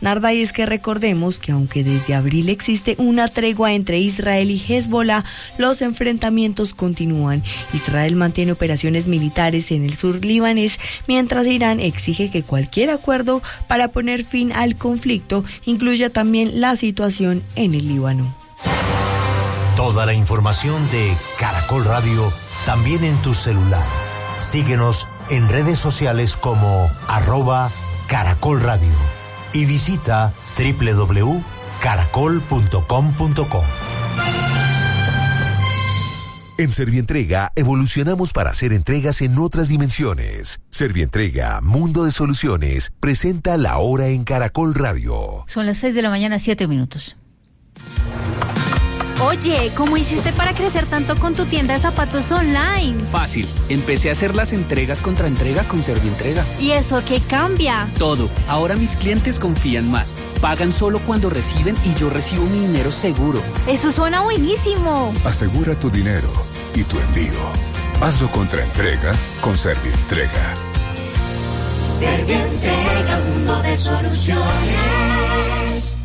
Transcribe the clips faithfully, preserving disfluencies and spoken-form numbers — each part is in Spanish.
Narda, y es que recordemos que aunque desde abril existe una tregua entre Israel y Hezbollah, los enfrentamientos continúan. Israel mantiene operaciones militares en el sur libanés, mientras Irán exige que cualquier acuerdo para poner fin al conflicto incluya también la situación en el Líbano. Toda la información de Caracol Radio también en tu celular. Síguenos en redes sociales como arroba Caracol Radio y visita doble u doble u doble u punto caracol punto com punto co. En Servientrega evolucionamos para hacer entregas en otras dimensiones. Servientrega, Mundo de Soluciones, presenta La Hora en Caracol Radio. Son las seis de la mañana, siete minutos. Oye, ¿cómo hiciste para crecer tanto con tu tienda de zapatos online? Fácil, empecé a hacer las entregas contra entrega con Servientrega. ¿Y eso qué cambia? Todo, ahora mis clientes confían más. Pagan solo cuando reciben y yo recibo mi dinero seguro. Eso suena buenísimo. Asegura tu dinero y tu envío. Hazlo contra entrega con Servientrega. Servientrega, mundo de soluciones.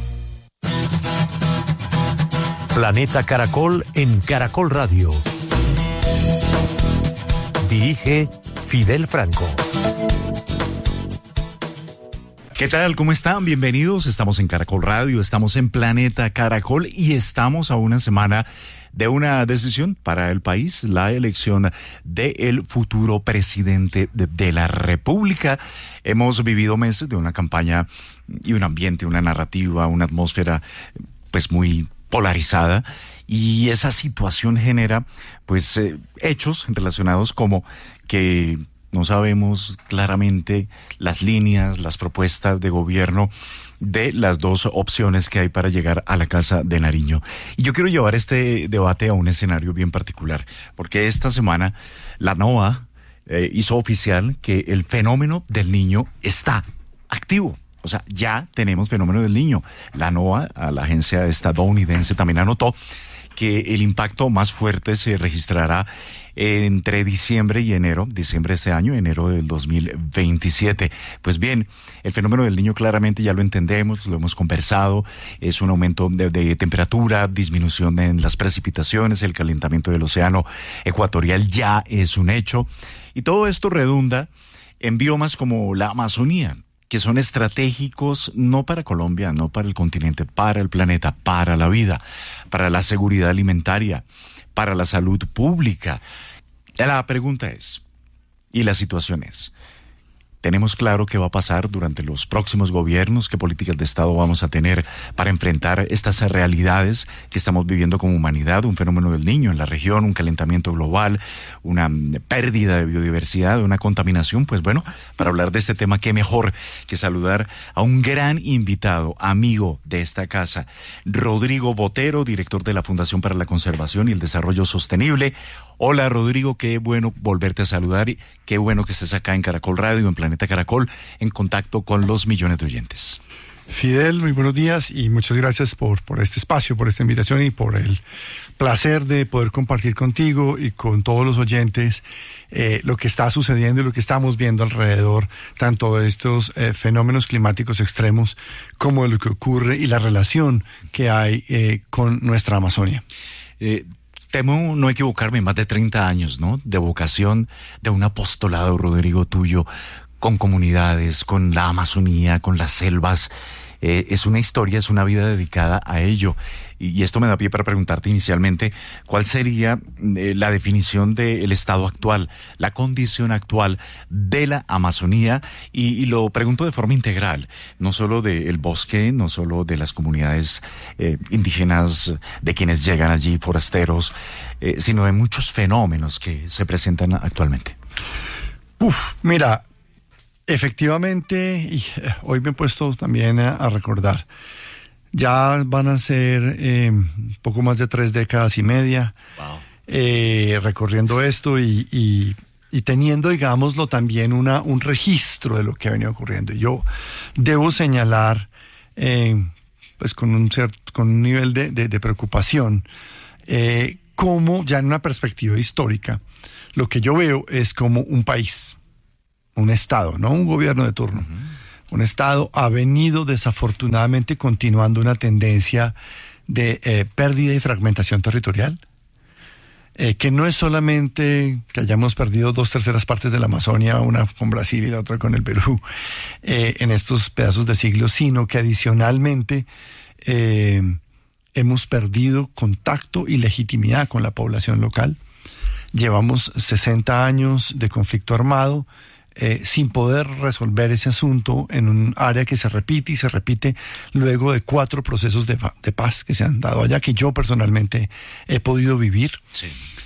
Planeta Caracol en Caracol Radio. Dirige Fidel Franco. ¿Qué tal? ¿Cómo están? Bienvenidos. Estamos en Caracol Radio, estamos en Planeta Caracol y estamos a una semana de una decisión para el país, la elección del futuro presidente de, de la República. Hemos vivido meses de una campaña y un ambiente, una narrativa, una atmósfera pues muy polarizada, y esa situación genera pues eh, hechos relacionados como que no sabemos claramente las líneas, las propuestas de gobierno de las dos opciones que hay para llegar a la Casa de Nariño. Y yo quiero llevar este debate a un escenario bien particular, porque esta semana la NOA eh, hizo oficial que el fenómeno del niño está activo. O sea, ya tenemos fenómeno del niño. La NOAA, a la agencia estadounidense, también anotó que el impacto más fuerte se registrará entre diciembre y enero, diciembre de este año, enero del dos mil veintisiete. Pues bien, el fenómeno del niño claramente ya lo entendemos, lo hemos conversado, es un aumento de, de temperatura, disminución en las precipitaciones, el calentamiento del océano ecuatorial ya es un hecho, y todo esto redunda en biomas como la Amazonía, que son estratégicos no para Colombia, no para el continente, para el planeta, para la vida, para la seguridad alimentaria, para la salud pública. La pregunta es, y la situación es, ¿tenemos claro qué va a pasar durante los próximos gobiernos? ¿Qué políticas de Estado vamos a tener para enfrentar estas realidades que estamos viviendo como humanidad? Un fenómeno del niño en la región, un calentamiento global, una pérdida de biodiversidad, una contaminación. Pues bueno, para hablar de este tema, qué mejor que saludar a un gran invitado, amigo de esta casa, Rodrigo Botero, director de la Fundación para la Conservación y el Desarrollo Sostenible. Hola Rodrigo, qué bueno volverte a saludar y qué bueno que estés acá en Caracol Radio, en Planeta Caracol, en contacto con los millones de oyentes. Fidel, muy buenos días y muchas gracias por, por este espacio, por esta invitación y por el placer de poder compartir contigo y con todos los oyentes eh, lo que está sucediendo y lo que estamos viendo alrededor, tanto de estos eh, fenómenos climáticos extremos como de lo que ocurre y la relación que hay eh, con nuestra Amazonia. Eh, Temo no equivocarme, más de treinta años, ¿no? De vocación, de un apostolado, Rodrigo, tuyo, con comunidades, con la Amazonía, con las selvas. Eh, es una historia, es una vida dedicada a ello. Y, y esto me da pie para preguntarte inicialmente, ¿cuál sería eh, la definición del estado actual, la condición actual de la Amazonía? Y, y lo pregunto de forma integral, no solo del bosque, no solo de las comunidades eh, indígenas, de quienes llegan allí, forasteros, eh, sino de muchos fenómenos que se presentan actualmente. Uf, mira, efectivamente, y hoy me he puesto también a, a recordar, ya van a ser eh, poco más de tres décadas y media wow. eh, recorriendo esto y, y, y teniendo, digámoslo, también una, un registro de lo que ha venido ocurriendo. Yo debo señalar, eh, pues con un, cierto, con un nivel de, de, de preocupación, eh, cómo ya en una perspectiva histórica, lo que yo veo es como un país, un estado, no un gobierno de turno, uh-huh. un Estado ha venido desafortunadamente continuando una tendencia de eh, pérdida y fragmentación territorial, eh, que no es solamente que hayamos perdido dos terceras partes de la Amazonia, una con Brasil y la otra con el Perú, eh, en estos pedazos de siglo, sino que adicionalmente eh, hemos perdido contacto y legitimidad con la población local. Llevamos sesenta años de conflicto armado, Eh, sin poder resolver ese asunto en un área que se repite y se repite luego de cuatro procesos de, de paz que se han dado allá, que yo personalmente he podido vivir. Sí.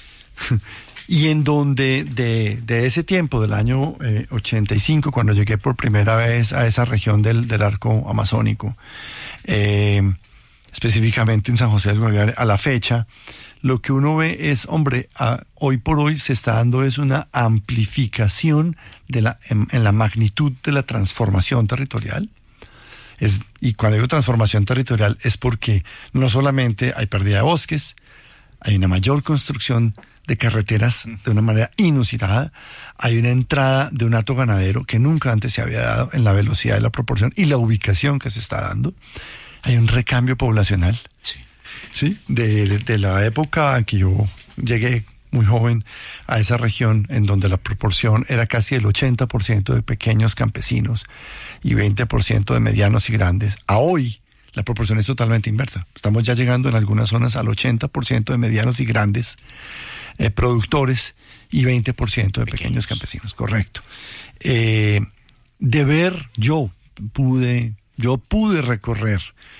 Y en donde de, de ese tiempo, del año eh, ochenta y cinco, cuando llegué por primera vez a esa región del, del arco amazónico, eh, específicamente en San José del Guaviare, a la fecha, lo que uno ve es, hombre, a, hoy por hoy se está dando es una amplificación de la, en, en la magnitud de la transformación territorial. Es, y cuando digo transformación territorial es porque no solamente hay pérdida de bosques, hay una mayor construcción de carreteras de una manera inusitada, hay una entrada de un hato ganadero que nunca antes se había dado en la velocidad y la proporción y la ubicación que se está dando. Hay un recambio poblacional. Sí. Sí, de, de la época en que yo llegué muy joven a esa región en donde la proporción era casi el ochenta por ciento de pequeños campesinos y veinte por ciento de medianos y grandes. A hoy la proporción es totalmente inversa. Estamos ya llegando en algunas zonas al ochenta por ciento de medianos y grandes eh, productores y veinte por ciento de pequeños, pequeños campesinos, correcto. Eh, de ver, yo pude, yo pude recorrer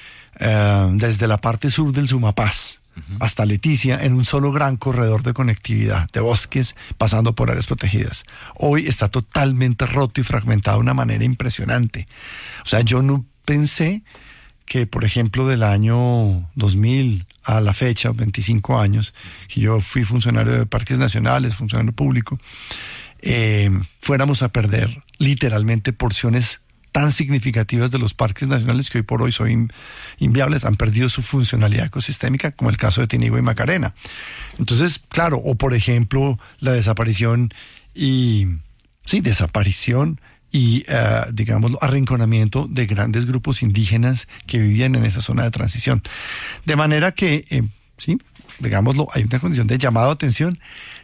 Uh, desde la parte sur del Sumapaz uh-huh. hasta Leticia en un solo gran corredor de conectividad, de bosques, pasando por áreas protegidas. Hoy está totalmente roto y fragmentado de una manera impresionante. O sea, yo no pensé que, por ejemplo, del año dos mil a la fecha, veinticinco años, que yo fui funcionario de parques nacionales, funcionario público, eh, fuéramos a perder literalmente porciones tan significativas de los parques nacionales que hoy por hoy son in, inviables, han perdido su funcionalidad ecosistémica, como el caso de Tinigua y Macarena. Entonces, claro, o por ejemplo, la desaparición y, sí, desaparición y, uh, digamos, arrinconamiento de grandes grupos indígenas que vivían en esa zona de transición. De manera que, eh, sí, digámoslo, hay una condición de llamado a atención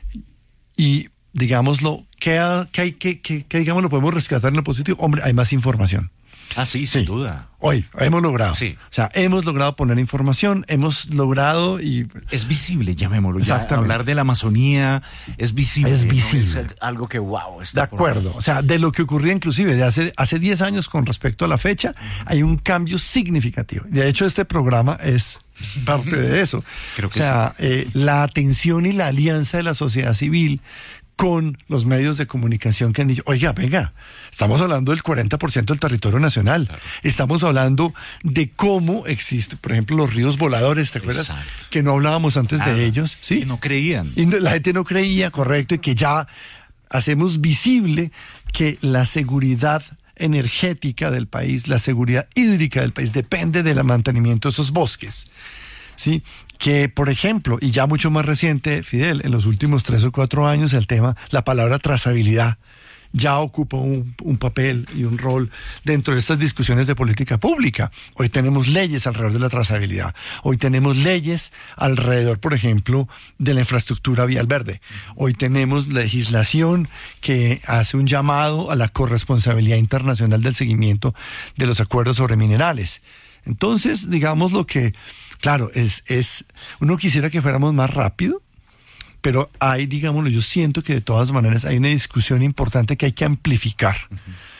y, digámoslo, ¿qué, qué hay que, que, que, digamos, lo podemos rescatar en lo positivo? Hombre, hay más información. Ah, sí, sin sí. duda. Hoy, hemos logrado. Sí. O sea, hemos logrado poner información, hemos logrado y... Es visible, llamémoslo. Exactamente. Ya hablar de la Amazonía es visible. Es visible. ¿No? Es algo que, wow, está de acuerdo. O sea, de lo que ocurría inclusive de hace, hace diez años con respecto a la fecha, uh-huh. hay un cambio significativo. De hecho, este programa es... es parte de eso. Creo que o sea, sí. eh, la atención y la alianza de la sociedad civil con los medios de comunicación que han dicho, oiga, venga, estamos hablando del cuarenta por ciento del territorio nacional, claro. Estamos hablando de cómo existe, por ejemplo, los ríos voladores, ¿te acuerdas? Exacto. Que no hablábamos antes ah, de ellos, ¿sí? Y no creían. Y la gente no creía, correcto, y que ya hacemos visible que la seguridad energética del país, la seguridad hídrica del país, depende del mantenimiento de esos bosques, ¿sí? Que, por ejemplo, y ya mucho más reciente, Fidel, en los últimos tres o cuatro años, el tema, la palabra trazabilidad, ya ocupa un, un papel y un rol dentro de estas discusiones de política pública. Hoy tenemos leyes alrededor de la trazabilidad. Hoy tenemos leyes alrededor, por ejemplo, de la infraestructura vial verde. Hoy tenemos legislación que hace un llamado a la corresponsabilidad internacional del seguimiento de los acuerdos sobre minerales. Entonces, digamos lo que... Claro, es, es, uno quisiera que fuéramos más rápido, pero hay, digámoslo, yo siento que de todas maneras hay una discusión importante que hay que amplificar uh-huh.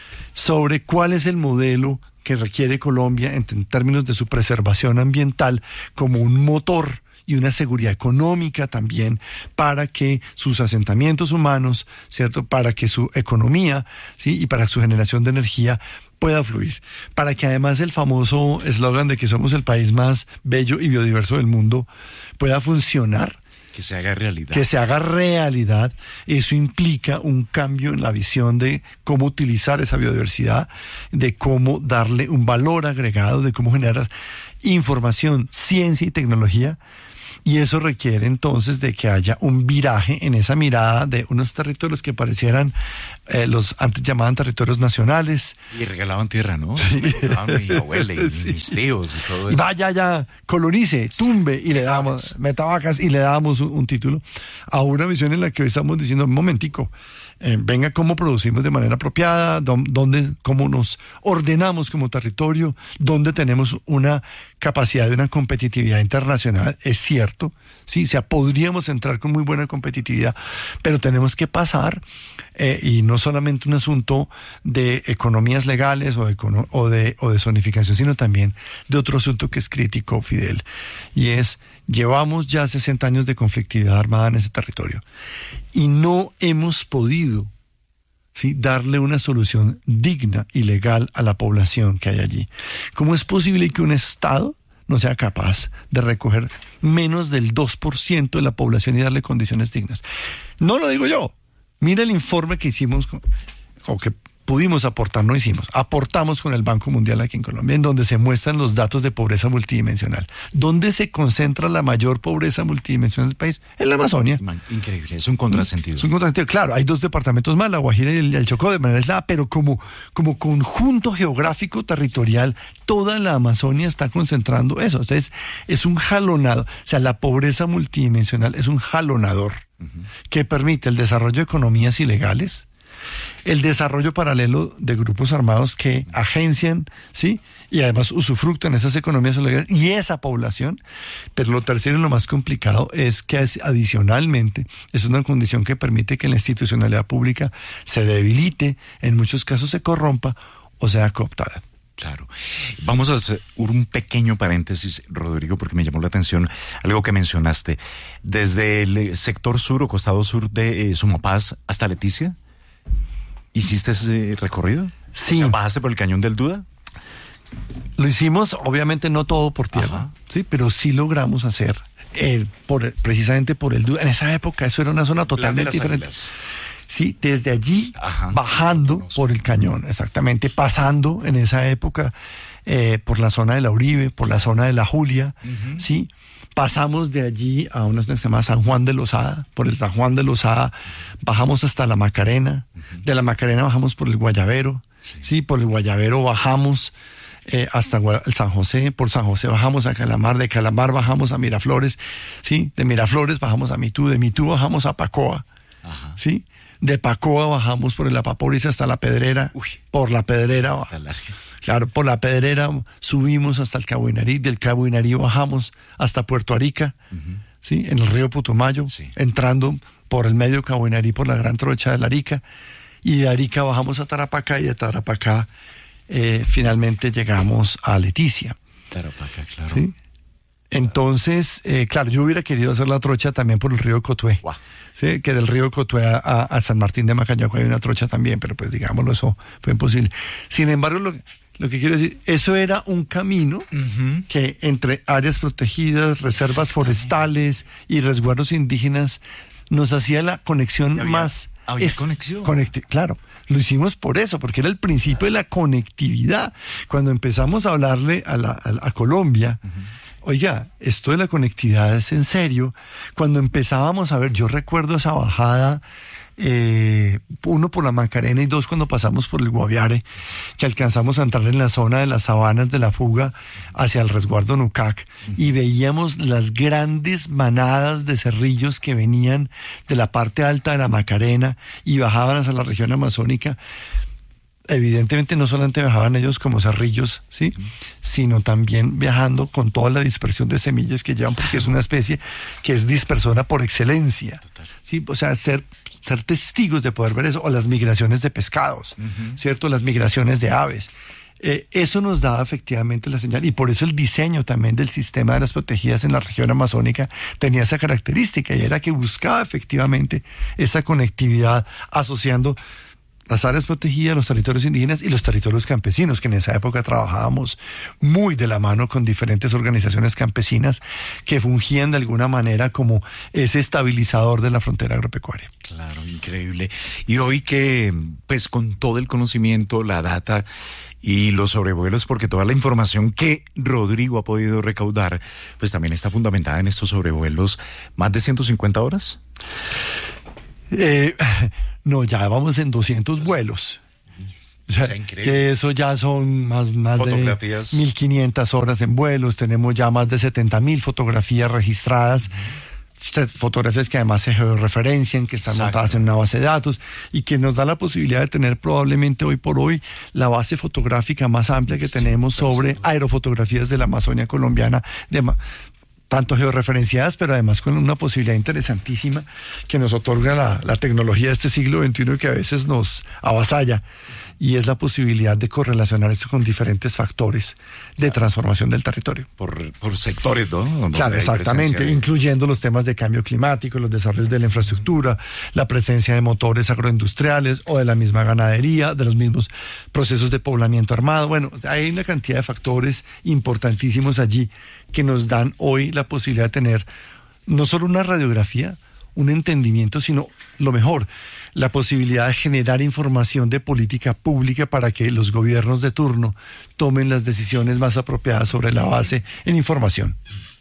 sobre cuál es el modelo que requiere Colombia en, en términos de su preservación ambiental como un motor y una seguridad económica también para que sus asentamientos humanos, ¿cierto? Para que su economía, ¿sí? Y para su generación de energía pueda fluir, para que además el famoso eslogan de que somos el país más bello y biodiverso del mundo pueda funcionar. Que se haga realidad. Que se haga realidad. Eso implica un cambio en la visión de cómo utilizar esa biodiversidad, de cómo darle un valor agregado, de cómo generar información, ciencia y tecnología Y eso requiere entonces de que haya un viraje en esa mirada de unos territorios que parecieran eh, los antes llamaban territorios nacionales. Y regalaban tierra, ¿no? Sí. Mi abuela y sí. mis tíos y todo eso. Y vaya, ya, colonice, tumbe, sí. y le damos, metabacas, y le damos un, un título a una visión en la que hoy estamos diciendo, un momentico, Eh, venga, cómo producimos de manera apropiada, dónde, cómo nos ordenamos como territorio, dónde tenemos una capacidad de una competitividad internacional, es cierto, sí, o sea, podríamos entrar con muy buena competitividad, pero tenemos que pasar, eh, y no solamente un asunto de economías legales o de, o, de, o de zonificación, sino también de otro asunto que es crítico, Fidel, y es, llevamos ya sesenta años de conflictividad armada en ese territorio, y no hemos podido, ¿sí?, darle una solución digna y legal a la población que hay allí. ¿Cómo es posible que un Estado no sea capaz de recoger menos del dos por ciento de la población y darle condiciones dignas? No lo digo yo. Mira el informe que hicimos, o que pudimos aportar, no hicimos, aportamos con el Banco Mundial aquí en Colombia, en donde se muestran los datos de pobreza multidimensional. ¿Dónde se concentra la mayor pobreza multidimensional del país? En la Amazonia. Increíble, es un contrasentido. Es un contrasentido. Claro, hay dos departamentos más, la Guajira y el, el Chocó, de manera aislada, pero como, como conjunto geográfico territorial, toda la Amazonia está concentrando eso. Entonces, es un jalonado. O sea, la pobreza multidimensional es un jalonador uh-huh. que permite el desarrollo de economías ilegales, el desarrollo paralelo de grupos armados que agencian, ¿sí?, y además usufructan esas economías ilegales y esa población. Pero lo tercero y lo más complicado es que adicionalmente es una condición que permite que la institucionalidad pública se debilite, en muchos casos se corrompa o sea cooptada. Claro. Vamos a hacer un pequeño paréntesis, Rodrigo, porque me llamó la atención algo que mencionaste. Desde el sector sur o costado sur de eh, Sumapaz hasta Leticia, ¿hiciste ese recorrido? Sí. O sea, ¿bajaste por el Cañón del Duda? Lo hicimos, obviamente no todo por tierra, Ajá. sí, pero sí logramos hacer, eh, por, precisamente por el Duda. En esa época eso era una zona totalmente diferente. Águilas. Sí, desde allí, Ajá. bajando no, no, por el cañón, exactamente, pasando en esa época eh, por la zona de la Uribe, por la zona de la Julia, uh-huh. sí. Pasamos de allí a una zona que se llama San Juan de Lozada, por el San Juan de Lozada bajamos hasta la Macarena, uh-huh. de la Macarena bajamos por el Guayabero, sí, sí por el Guayabero bajamos eh, hasta el San José, por San José bajamos a Calamar, de Calamar bajamos a Miraflores, sí, de Miraflores bajamos a Mitú, de Mitú bajamos a Pacoa, uh-huh. sí, de Pacoa bajamos por el Apaporis hasta la Pedrera, Uy. por la Pedrera, claro, por la Pedrera subimos hasta el Cabo Inarí, del Cabo Inarí bajamos hasta Puerto Arica, uh-huh. ¿sí? en el río Putumayo, sí. entrando por el medio Cabo Inarí, por la gran trocha de la Arica, y de Arica bajamos a Tarapacá, y de Tarapacá eh, finalmente llegamos a Leticia. Tarapacá, claro. ¿Sí? Entonces, eh, claro, yo hubiera querido hacer la trocha también por el río Cotué. Wow. Sí, que del río Cotué a, a San Martín de Macayaco hay una trocha también, pero pues digámoslo, eso fue imposible. Sin embargo, lo, lo que quiero decir, eso era un camino uh-huh. que entre áreas protegidas, reservas forestales y resguardos indígenas nos hacía la conexión había, más... Había es, conexión. Conecti- claro, lo hicimos por eso, porque era el principio de la conectividad. Cuando empezamos a hablarle a, la, a, a Colombia... Uh-huh. Oiga, esto de la conectividad es en serio. Cuando empezábamos a ver, yo recuerdo esa bajada, eh, uno por la Macarena y dos cuando pasamos por el Guaviare, que alcanzamos a entrar en la zona de las sabanas de la fuga hacia el resguardo Nucac, y veíamos las grandes manadas de cerrillos que venían de la parte alta de la Macarena y bajaban hacia la región amazónica. Evidentemente no solamente viajaban ellos como cerrillos, ¿sí? Uh-huh. sino también viajando con toda la dispersión de semillas que llevan, porque es una especie que es dispersora por excelencia. Total. ¿Sí? O sea, ser, ser testigos de poder ver eso, o las migraciones de pescados, uh-huh. ¿cierto? Las migraciones de aves. Eh, eso nos daba efectivamente la señal, y por eso el diseño también del sistema de las protegidas en la región amazónica tenía esa característica, y era que buscaba efectivamente esa conectividad asociando las áreas protegidas, los territorios indígenas y los territorios campesinos, que en esa época trabajábamos muy de la mano con diferentes organizaciones campesinas que fungían de alguna manera como ese estabilizador de la frontera agropecuaria. Claro, increíble. Y hoy que, pues con todo el conocimiento, la data y los sobrevuelos, porque toda la información que Rodrigo ha podido recaudar, pues también está fundamentada en estos sobrevuelos, ¿más de ciento cincuenta horas? Eh... No, ya vamos en doscientos vuelos. O sea, que eso ya son más, más de mil quinientas horas en vuelos. Tenemos ya más de setenta mil fotografías registradas. Uh-huh. Fotografías que además se georreferencian, que están Exacto. montadas en una base de datos y que nos da la posibilidad de tener probablemente hoy por hoy la base fotográfica más amplia que tenemos sobre aerofotografías de la Amazonia colombiana, de tanto georreferenciadas, pero además con una posibilidad interesantísima que nos otorga la, la tecnología de este siglo veintiuno, que a veces nos avasalla, y es la posibilidad de correlacionar esto con diferentes factores de transformación del territorio. Por, por sectores, ¿no? Donde claro, exactamente, de... incluyendo los temas de cambio climático, los desarrollos de la infraestructura, la presencia de motores agroindustriales o de la misma ganadería, de los mismos procesos de poblamiento armado. Bueno, hay una cantidad de factores importantísimos allí que nos dan hoy la posibilidad de tener no solo una radiografía, un entendimiento, sino lo mejor, la posibilidad de generar información de política pública para que los gobiernos de turno tomen las decisiones más apropiadas sobre la base en información.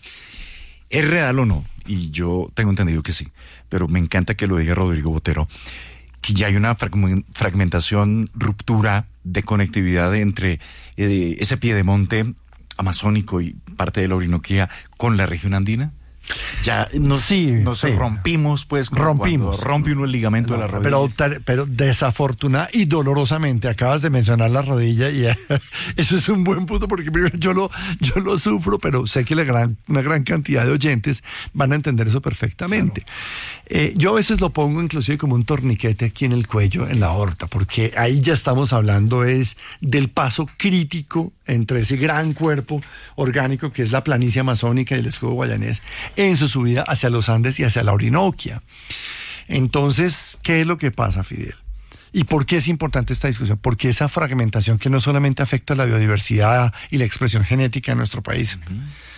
¿Es real o no? Y yo tengo entendido que sí, pero me encanta que lo diga Rodrigo Botero, que ya hay una fragmentación, ruptura de conectividad entre eh, ese piedemonte amazónico y parte de la Orinoquía con la región andina. Ya nos, sí, nos sí. rompimos, pues, rompimos. Rompe uno el ligamento no, de la rodilla. Pero, pero desafortunada y dolorosamente acabas de mencionar la rodilla y eso es un buen punto porque primero yo lo, yo lo sufro, pero sé que la gran, una gran cantidad de oyentes van a entender eso perfectamente. Claro. Eh, yo a veces lo pongo inclusive como un torniquete aquí en el cuello, en la aorta, porque ahí ya estamos hablando es del paso crítico entre ese gran cuerpo orgánico que es la planicie amazónica y el escudo guayanés en su subida hacia los Andes y hacia la Orinoquia. Entonces, ¿qué es lo que pasa, Fidel? ¿Y por qué es importante esta discusión? Porque esa fragmentación que no solamente afecta la biodiversidad y la expresión genética en nuestro país, uh-huh.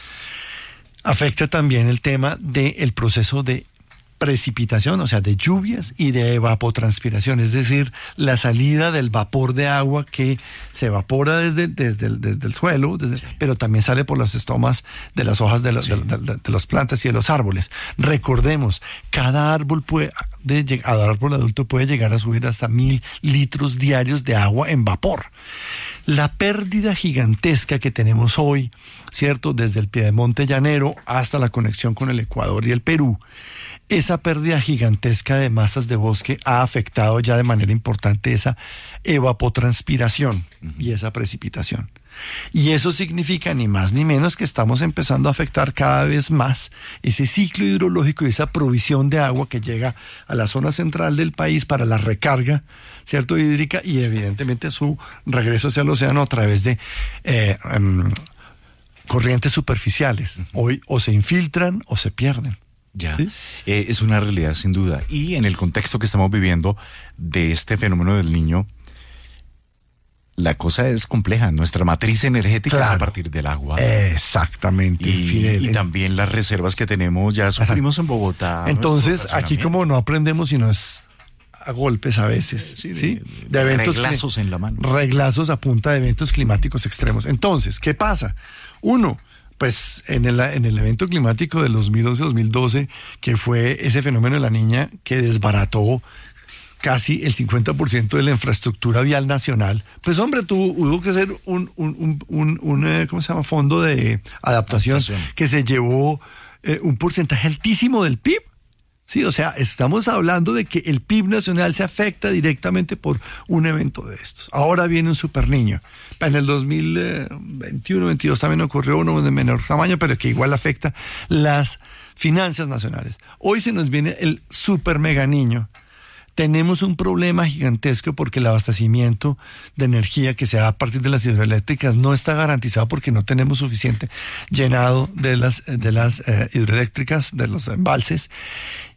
afecta también el tema del proceso de precipitación, o sea, de lluvias y de evapotranspiración, es decir, la salida del vapor de agua que se evapora desde, desde, el, desde el suelo, desde, sí. pero también sale por los estomas de las hojas de, la, sí. de, de, de, de las plantas y de los árboles. Recordemos, cada árbol puede, de, cada árbol adulto puede llegar a subir hasta mil litros diarios de agua en vapor. La pérdida gigantesca que tenemos hoy, ¿cierto? Desde el piedemonte llanero hasta la conexión con el Ecuador y el Perú, esa pérdida gigantesca de masas de bosque ha afectado ya de manera importante esa evapotranspiración uh-huh. y esa precipitación. Y eso significa ni más ni menos que estamos empezando a afectar cada vez más ese ciclo hidrológico y esa provisión de agua que llega a la zona central del país para la recarga, ¿cierto?, hídrica y evidentemente su regreso hacia el océano a través de eh, um, corrientes superficiales. Uh-huh. Hoy o se infiltran o se pierden. Ya, ¿sí? eh, es una realidad sin duda. Y en el contexto que estamos viviendo de este fenómeno del Niño, la cosa es compleja. Nuestra matriz energética claro. es a partir del agua. Exactamente. Y, Fidel, y también las reservas que tenemos, ya sufrimos en Bogotá. Entonces, aquí como no aprendemos sino es a golpes a veces, ¿sí? ¿sí? De, de, de eventos reglazos en la mano. Reglazos a punta de eventos climáticos extremos. Entonces, ¿qué pasa? Uno, pues en el, en el evento climático del dos mil once dos mil doce, que fue ese fenómeno de la Niña que desbarató casi el cincuenta por ciento de la infraestructura vial nacional, pues hombre, tuvo, hubo que hacer un, un, un, un, un ¿cómo se llama? Fondo de adaptación, adaptación. que se llevó eh, un porcentaje altísimo del P I B. Sí, o sea, estamos hablando de que el P I B nacional se afecta directamente por un evento de estos. Ahora viene un super niño. En el dos mil veintiuno veintidós también ocurrió uno de menor tamaño, pero que igual afecta las finanzas nacionales. Hoy se nos viene el super mega niño. Tenemos un problema gigantesco porque el abastecimiento de energía que se da a partir de las hidroeléctricas no está garantizado porque no tenemos suficiente llenado de las, de las eh, hidroeléctricas, de los embalses.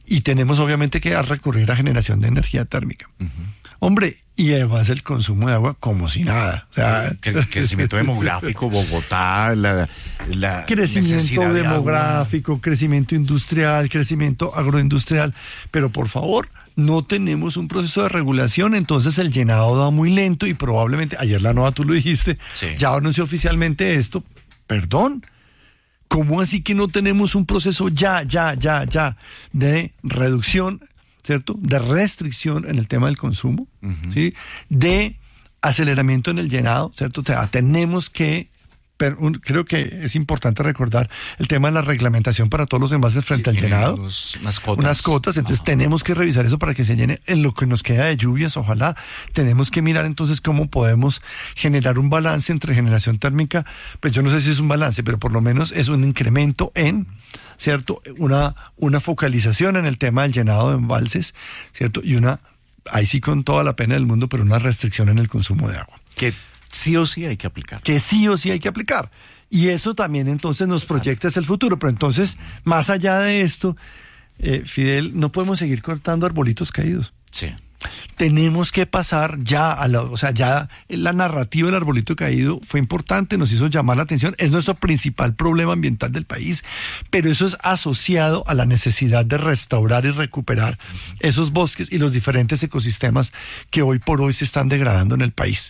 y tenemos obviamente que recurrir a generación de energía térmica. Uh-huh. Hombre, y además el consumo de agua como si nada. O sea, el crecimiento demográfico, Bogotá, la, la crecimiento demográfico, de crecimiento industrial, crecimiento agroindustrial, pero por favor, no tenemos un proceso de regulación, entonces el llenado da muy lento y probablemente, ayer la Nova tú lo dijiste, sí. ya anunció oficialmente esto, perdón, ¿cómo así que no tenemos un proceso ya, ya, ya, ya de reducción, ¿cierto? De restricción en el tema del consumo, uh-huh. ¿sí? De aceleramiento en el llenado, ¿cierto? O sea, tenemos que, pero un, creo que es importante recordar el tema de la reglamentación para todos los envases frente sí, al llenado. Unos, unas cotas. Unas cotas, entonces uh-huh. tenemos que revisar eso para que se llene en lo que nos queda de lluvias, ojalá. Tenemos que mirar entonces cómo podemos generar un balance entre generación térmica, pues yo no sé si es un balance, pero por lo menos es un incremento en... ¿cierto? Una, una focalización en el tema del llenado de embalses, ¿cierto? Y una, ahí sí con toda la pena del mundo, pero una restricción en el consumo de agua. Que sí o sí hay que aplicar. Que sí o sí hay que aplicar. Y eso también entonces nos proyecta hacia el futuro. Pero entonces, más allá de esto, eh, Fidel, no podemos seguir cortando arbolitos caídos. Sí. Tenemos que pasar ya a la, o sea, ya la narrativa del arbolito caído fue importante, nos hizo llamar la atención, es nuestro principal problema ambiental del país, pero eso es asociado a la necesidad de restaurar y recuperar esos bosques y los diferentes ecosistemas que hoy por hoy se están degradando en el país.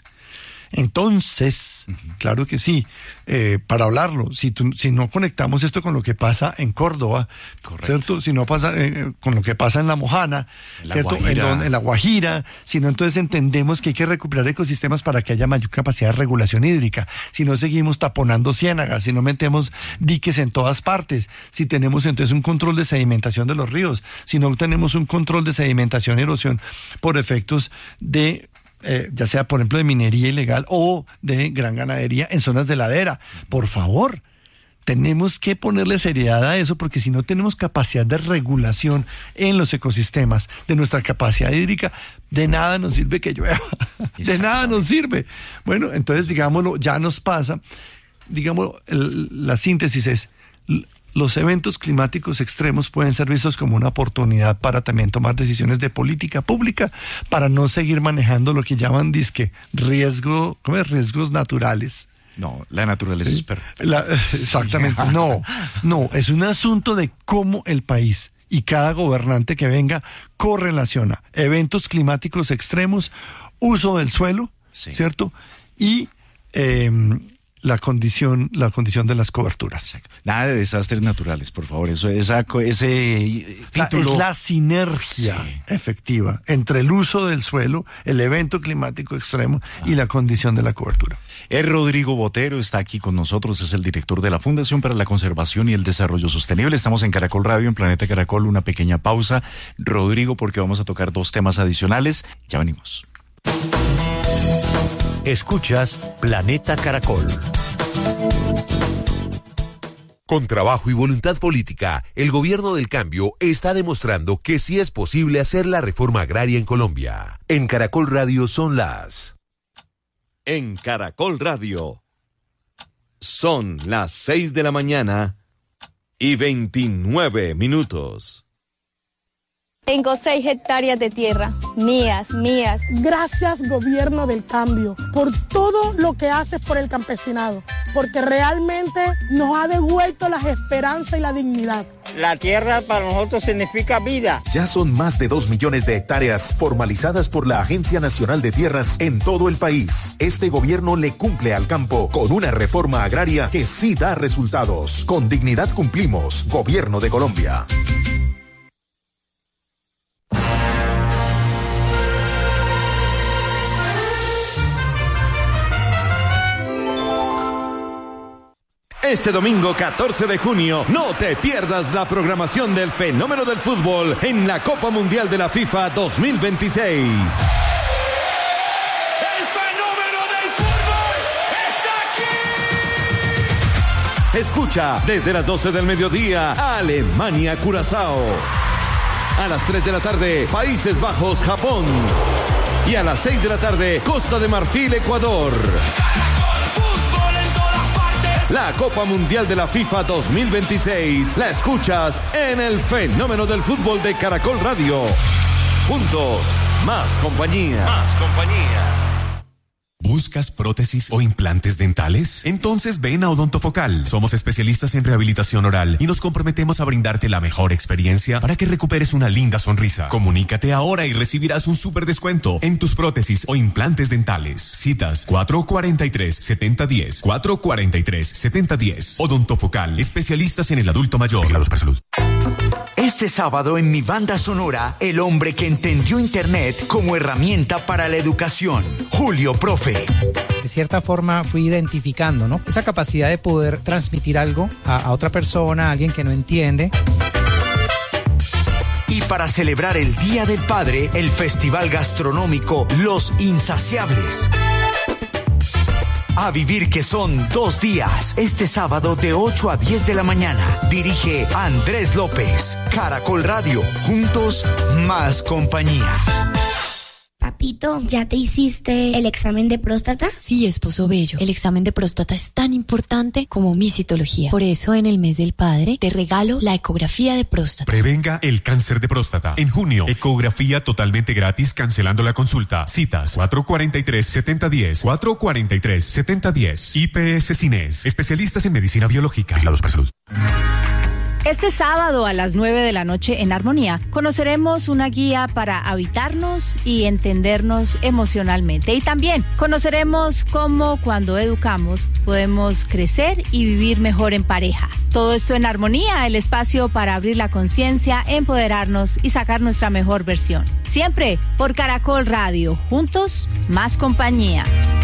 Entonces, uh-huh. claro que sí, eh, para hablarlo, si, tu, si no conectamos esto con lo que pasa en Córdoba, correcto. ¿Cierto? Si no pasa eh, con lo que pasa en La Mojana, en la, ¿cierto? En, don, en la Guajira, si no, entonces entendemos que hay que recuperar ecosistemas para que haya mayor capacidad de regulación hídrica, si no seguimos taponando ciénagas, si no metemos diques en todas partes, si tenemos entonces un control de sedimentación de los ríos, si no tenemos un control de sedimentación y erosión por efectos de... Eh, ya sea por ejemplo de minería ilegal o de gran ganadería en zonas de ladera. Por favor, tenemos que ponerle seriedad a eso, porque si no tenemos capacidad de regulación en los ecosistemas de nuestra capacidad hídrica, de nada nos sirve que llueva, de nada nos sirve. Bueno, entonces digámoslo, ya nos pasa, digámoslo, el, la síntesis es... Los eventos climáticos extremos pueden ser vistos como una oportunidad para también tomar decisiones de política pública, para no seguir manejando lo que llaman disque riesgo, ¿cómo es? Riesgos naturales. No, la naturaleza ¿sí? es perfecta. La, exactamente, sí. no, no, es un asunto de cómo el país y cada gobernante que venga correlaciona eventos climáticos extremos, uso del suelo, sí. ¿cierto? Y... Eh, la condición la condición de las coberturas. Exacto. Nada de desastres naturales, por favor. Eso esa ese título... Es la sinergia sí. efectiva entre el uso del suelo, el evento climático extremo ah. y la condición de la cobertura. El Rodrigo Botero está aquí con nosotros, es el director de la Fundación para la Conservación y el Desarrollo Sostenible. Estamos en Caracol Radio, en Planeta Caracol, una pequeña pausa. Rodrigo, porque vamos a tocar dos temas adicionales. Ya venimos. Escuchas Planeta Caracol. Con trabajo y voluntad política, el gobierno del cambio está demostrando que sí es posible hacer la reforma agraria en Colombia. En Caracol Radio son las... En Caracol Radio son las seis de la mañana y veintinueve minutos. Tengo seis hectáreas de tierra, mías, mías. Gracias, gobierno del cambio, por todo lo que haces por el campesinado, porque realmente nos ha devuelto las esperanzas y la dignidad. La tierra para nosotros significa vida. Ya son más de dos millones de hectáreas formalizadas por la Agencia Nacional de Tierras en todo el país. Este gobierno le cumple al campo con una reforma agraria que sí da resultados. Con dignidad cumplimos. Gobierno de Colombia. Este domingo catorce de junio, no te pierdas la programación del fenómeno del fútbol en la Copa Mundial de la FIFA dos mil veintiséis. ¡El fenómeno del fútbol está aquí! Escucha desde las doce del mediodía Alemania-Curazao. A las tres de la tarde, Países Bajos-Japón. Y a las seis de la tarde, Costa de Marfil-Ecuador. Fútbol en todas partes. La Copa Mundial de la FIFA dos mil veintiséis la escuchas en el Fenómeno del Fútbol de Caracol Radio. Juntos, más compañía. Más compañía. ¿Buscas prótesis o implantes dentales? Entonces ven a Odontofocal. Somos especialistas en rehabilitación oral y nos comprometemos a brindarte la mejor experiencia para que recuperes una linda sonrisa. Comunícate ahora y recibirás un súper descuento en tus prótesis o implantes dentales. Citas cuatro cuatro tres, siete cero uno cero, cuatro cuatro tres, siete cero uno cero. Odontofocal, especialistas en el adulto mayor. Vigilados para salud. Este sábado en mi banda sonora, el hombre que entendió Internet como herramienta para la educación, Julio Profe. De cierta forma fui identificando, ¿no? Esa capacidad de poder transmitir algo a, a otra persona, a alguien que no entiende. Y para celebrar el Día del Padre, el festival gastronómico Los Insaciables. A vivir, que son dos días. Este sábado de ocho a diez de la mañana. Dirige Andrés López. Caracol Radio. Juntos, más compañía. Papito, ¿ya te hiciste el examen de próstata? Sí, esposo bello. El examen de próstata es tan importante como mi citología. Por eso, en el mes del padre, te regalo la ecografía de próstata. Prevenga el cáncer de próstata. En junio, ecografía totalmente gratis, cancelando la consulta. Citas cuatro cuatro tres, siete cero uno cero, cuatro cuatro tres, siete cero uno cero. I P S Cines, especialistas en medicina biológica. Vigilados para salud. Este sábado a las nueve de la noche en Armonía conoceremos una guía para habitarnos y entendernos emocionalmente. Y también conoceremos cómo cuando educamos podemos crecer y vivir mejor en pareja. Todo esto en Armonía, el espacio para abrir la conciencia, empoderarnos y sacar nuestra mejor versión. Siempre por Caracol Radio. Juntos, más compañía.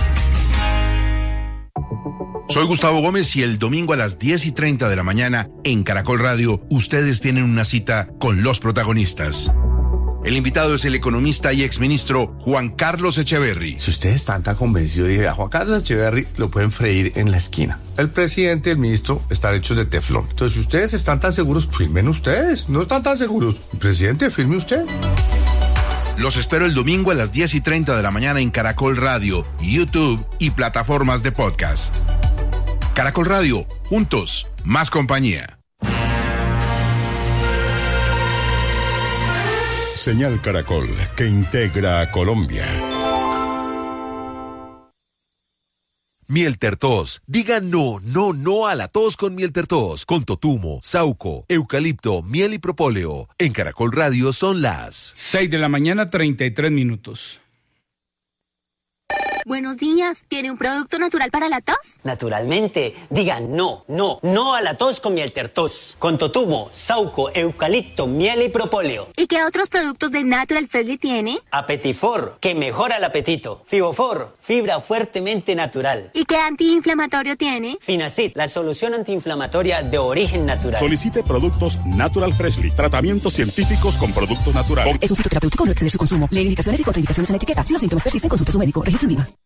Soy Gustavo Gómez y el domingo a las diez y treinta de la mañana en Caracol Radio, ustedes tienen una cita con los protagonistas. El invitado es el economista y exministro Juan Carlos Echeverry. Si ustedes están tan convencidos, dije, a Juan Carlos Echeverry lo pueden freír en la esquina. El presidente y el ministro están hechos de teflón. Entonces, si ustedes están tan seguros, firmen ustedes. No están tan seguros. El presidente, firme usted. Los espero el domingo a las diez y treinta de la mañana en Caracol Radio, YouTube y plataformas de podcast. Caracol Radio, juntos, más compañía. Señal Caracol, que integra a Colombia. Miel Tertos. Diga no, no, no a la tos con Miel Tertos. Con totumo, sauco, eucalipto, miel y propóleo. En Caracol Radio son las seis de la mañana, treinta y tres minutos. Buenos días, ¿tiene un producto natural para la tos? Naturalmente, diga no, no, no a la tos con Miel Tertos. Con totumo, sauco, eucalipto, miel y propóleo. ¿Y qué otros productos de Natural Freshly tiene? Apetifor, que mejora el apetito. Fibofor, fibra fuertemente natural. ¿Y qué antiinflamatorio tiene? Finacid, la solución antiinflamatoria de origen natural. Solicite productos Natural Freshly, tratamientos científicos con productos naturales. Es un fitoterapéutico, no exceder su consumo. Lee indicaciones y contraindicaciones en la etiqueta. Si los síntomas persisten, consulte a su médico. Registro en Viva.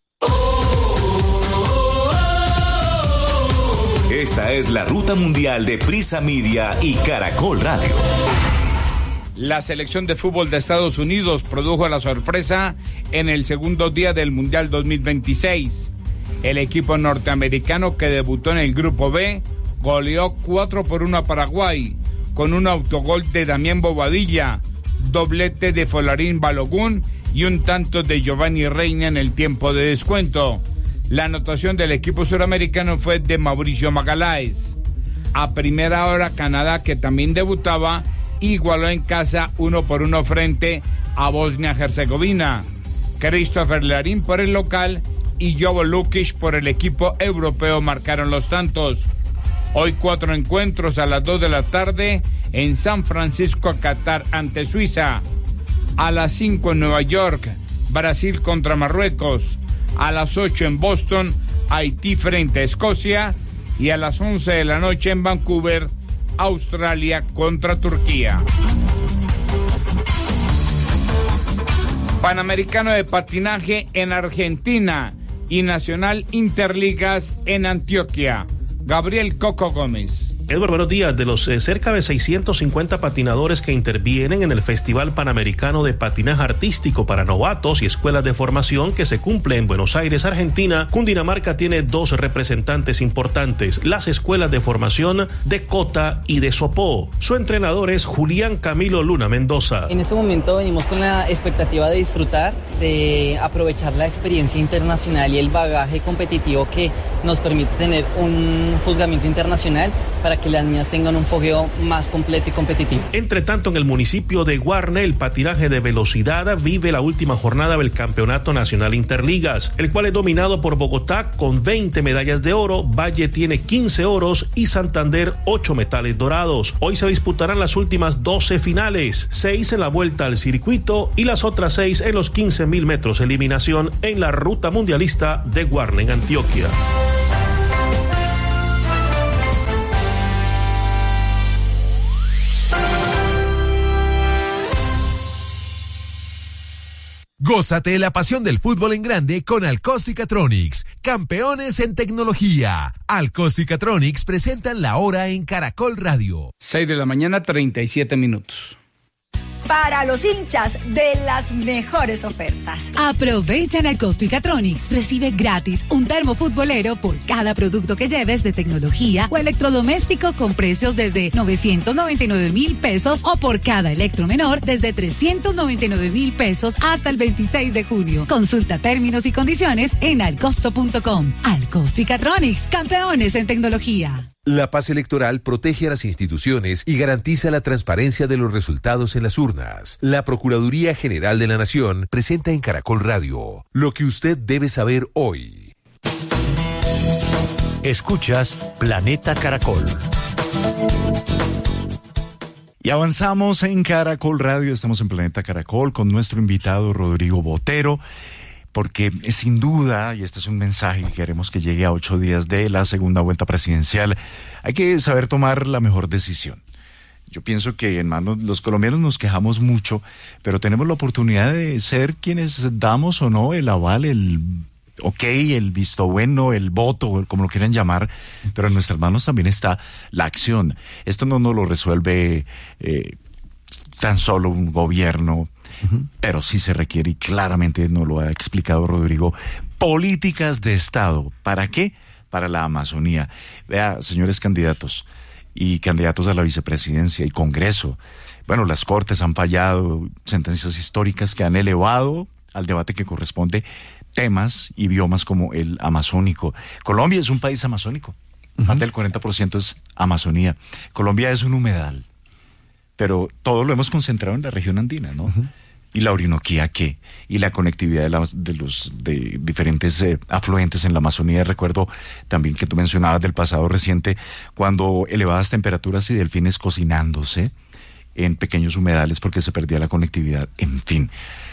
Esta es la ruta mundial de Prisa Media y Caracol Radio. La selección de fútbol de Estados Unidos produjo la sorpresa en el segundo día del Mundial dos mil veintiséis. El equipo norteamericano, que debutó en el Grupo B, goleó cuatro por uno a Paraguay, con un autogol de Damián Bobadilla, doblete de Folarín Balogun y un tanto de Giovanni Reina en el tiempo de descuento. La anotación del equipo suramericano fue de Mauricio Magaláes. A primera hora, Canadá, que también debutaba, igualó en casa uno por uno frente a Bosnia-Herzegovina. Christopher Larín por el local y Jovo Lukic por el equipo europeo marcaron los tantos. Hoy cuatro encuentros a las dos de la tarde en San Francisco, Qatar ante Suiza. A las cinco en Nueva York, Brasil contra Marruecos. A las ocho en Boston, Haití frente a Escocia. Y a las once de la noche en Vancouver, Australia contra Turquía. Panamericano de patinaje en Argentina y Nacional Interligas en Antioquia. Gabriel Coco Gómez. Edward, buenos días. De los eh, cerca de seiscientos cincuenta patinadores que intervienen en el Festival Panamericano de Patinaje Artístico para Novatos y Escuelas de Formación que se cumple en Buenos Aires, Argentina, Cundinamarca tiene dos representantes importantes, las escuelas de formación de Cota y de Sopó. Su entrenador es Julián Camilo Luna Mendoza. En este momento venimos con la expectativa de disfrutar, de aprovechar la experiencia internacional y el bagaje competitivo que nos permite tener un juzgamiento internacional para que las niñas tengan un fogueo más completo y competitivo. Entre tanto, en el municipio de Guarne, el patinaje de velocidad vive la última jornada del Campeonato Nacional Interligas, el cual es dominado por Bogotá con veinte medallas de oro, Valle tiene quince oros y Santander ocho metales dorados. Hoy se disputarán las últimas doce finales, seis en la vuelta al circuito y las otras seis en los quince mil metros eliminación en la ruta mundialista de Guarne, en Antioquia. Gózate la pasión del fútbol en grande con Alcosticatronics, campeones en tecnología. Alcosticatronics presentan la hora en Caracol Radio. seis de la mañana, treinta y siete minutos. Para los hinchas de las mejores ofertas. Aprovecha en Alcosticatronics. Recibe gratis un termo futbolero por cada producto que lleves de tecnología o electrodoméstico con precios desde novecientos noventa y nueve mil pesos o por cada electromenor desde trescientos noventa y nueve mil pesos hasta el veintiséis de junio. Consulta términos y condiciones en alcosto punto com. Alcosticatronics, campeones en tecnología. La paz electoral protege a las instituciones y garantiza la transparencia de los resultados en las urnas. La Procuraduría General de la Nación presenta en Caracol Radio lo que usted debe saber hoy. Escuchas Planeta Caracol. Y avanzamos en Caracol Radio, estamos en Planeta Caracol con nuestro invitado Rodrigo Botero, porque sin duda, y este es un mensaje que queremos que llegue a ocho días de la segunda vuelta presidencial, hay que saber tomar la mejor decisión. Yo pienso que, hermano, los colombianos nos quejamos mucho, pero tenemos la oportunidad de ser quienes damos o no el aval, el ok, el visto bueno, el voto, como lo quieran llamar, pero en nuestras manos también está la acción. Esto no nos lo resuelve eh, tan solo un gobierno, uh-huh. pero sí se requiere, y claramente nos lo ha explicado Rodrigo, políticas de Estado. ¿Para qué? Para la Amazonía. Vea, señores candidatos y candidatos a la vicepresidencia y Congreso, bueno, las Cortes han fallado, sentencias históricas que han elevado al debate que corresponde temas y biomas como el amazónico. Colombia es un país amazónico, uh-huh. más del cuarenta por ciento es Amazonía. Colombia es un humedal, pero todo lo hemos concentrado en la región andina, ¿no? Uh-huh. Y la Orinoquía, ¿qué? Y la conectividad de, la, de los de diferentes eh, afluentes en la Amazonía. Recuerdo también que tú mencionabas del pasado reciente, cuando elevadas temperaturas y delfines cocinándose en pequeños humedales porque se perdía la conectividad. En fin,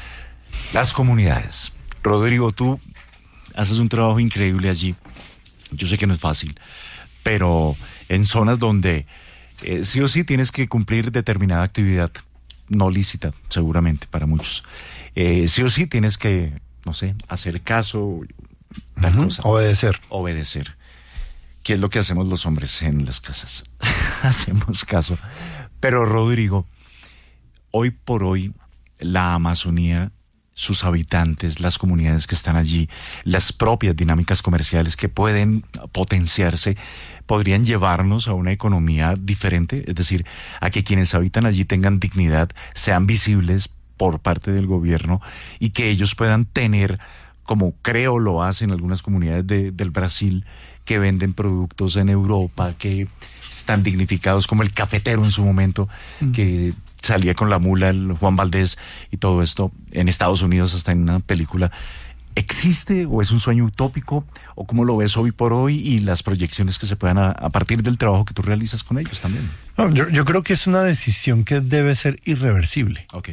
las comunidades. Rodrigo, tú haces un trabajo increíble allí. Yo sé que no es fácil, pero en zonas donde eh, sí o sí tienes que cumplir determinada actividad no lícita, seguramente para muchos. Eh, sí o sí tienes que, no sé, hacer caso, tal uh-huh. cosa. Obedecer. Obedecer. ¿Qué es lo que hacemos los hombres en las casas? Hacemos caso. Pero Rodrigo, hoy por hoy, la Amazonía, sus habitantes, las comunidades que están allí, las propias dinámicas comerciales que pueden potenciarse, podrían llevarnos a una economía diferente, es decir, a que quienes habitan allí tengan dignidad, sean visibles por parte del gobierno y que ellos puedan tener, como creo lo hacen algunas comunidades de, del Brasil, que venden productos en Europa, que están dignificados, como el cafetero en su momento, mm. que salía con la mula, el Juan Valdés y todo esto, en Estados Unidos hasta en una película. ¿Existe o es un sueño utópico? ¿O cómo lo ves hoy por hoy y las proyecciones que se puedan a, a partir del trabajo que tú realizas con ellos también? No, yo, yo creo que es una decisión que debe ser irreversible. Ok.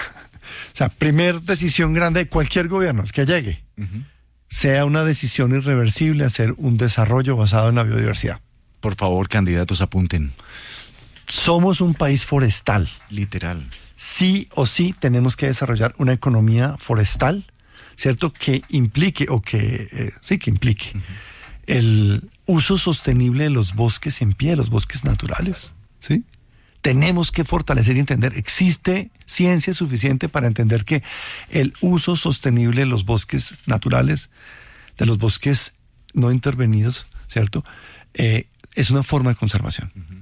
O sea, primer decisión grande de cualquier gobierno, el que llegue, uh-huh. sea una decisión irreversible, hacer un desarrollo basado en la biodiversidad. Por favor, candidatos, apunten. Somos un país forestal. Literal. Sí o sí tenemos que desarrollar una economía forestal, ¿cierto? Que implique, o que, eh, sí, que implique uh-huh. el uso sostenible de los bosques en pie, los bosques naturales, ¿sí? Tenemos que fortalecer y entender, existe ciencia suficiente para entender que el uso sostenible de los bosques naturales, de los bosques no intervenidos, ¿cierto? Eh, es una forma de conservación. Uh-huh.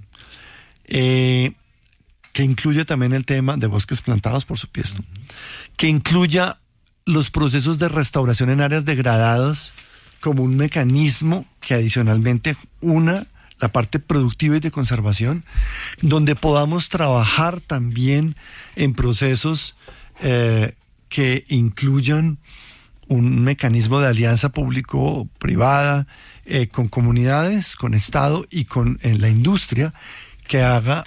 Eh, que incluye también el tema de bosques plantados, por supuesto. Uh-huh. Que incluya los procesos de restauración en áreas degradadas como un mecanismo que adicionalmente una la parte productiva y de conservación, donde podamos trabajar también en procesos eh, que incluyan un mecanismo de alianza público-privada eh, con comunidades, con Estado y con eh, la industria, que haga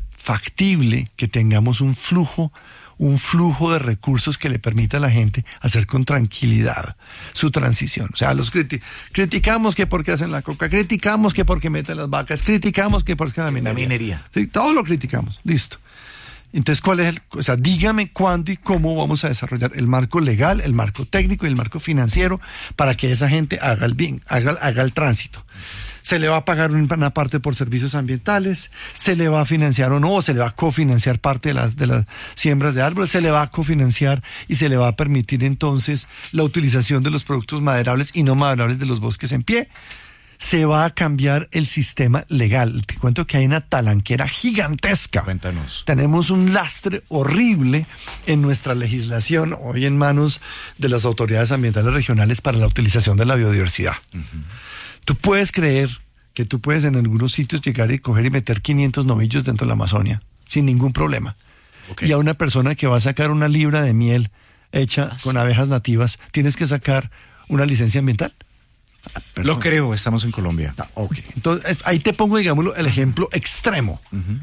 factible que tengamos un flujo un flujo de recursos que le permita a la gente hacer con tranquilidad su transición. O sea, los criti- criticamos que porque hacen la coca, criticamos que porque meten las vacas, criticamos que porque la minería. La minería. Sí, todo lo criticamos, listo. Entonces, ¿cuál es el, o sea, dígame cuándo y cómo vamos a desarrollar el marco legal, el marco técnico y el marco financiero para que esa gente haga el bien, haga, haga el tránsito? Se le va a pagar una parte por servicios ambientales, se le va a financiar o no, o se le va a cofinanciar parte de las, de las siembras de árboles, se le va a cofinanciar y se le va a permitir entonces la utilización de los productos maderables y no maderables de los bosques en pie. Se va a cambiar el sistema legal. Te cuento que hay una talanquera gigantesca. Cuéntanos. Tenemos un lastre horrible en nuestra legislación, hoy en manos de las autoridades ambientales regionales para la utilización de la biodiversidad. Uh-huh. Tú puedes creer que tú puedes en algunos sitios llegar y coger y meter quinientos novillos dentro de la Amazonia, sin ningún problema. Okay. Y a una persona que va a sacar una libra de miel hecha ¿Ah, con sí? abejas nativas, ¿tienes que sacar una licencia ambiental? Persona. Lo creo, estamos en Colombia. Ah, ok, entonces ahí te pongo, digámoslo, el ejemplo extremo. Uh-huh.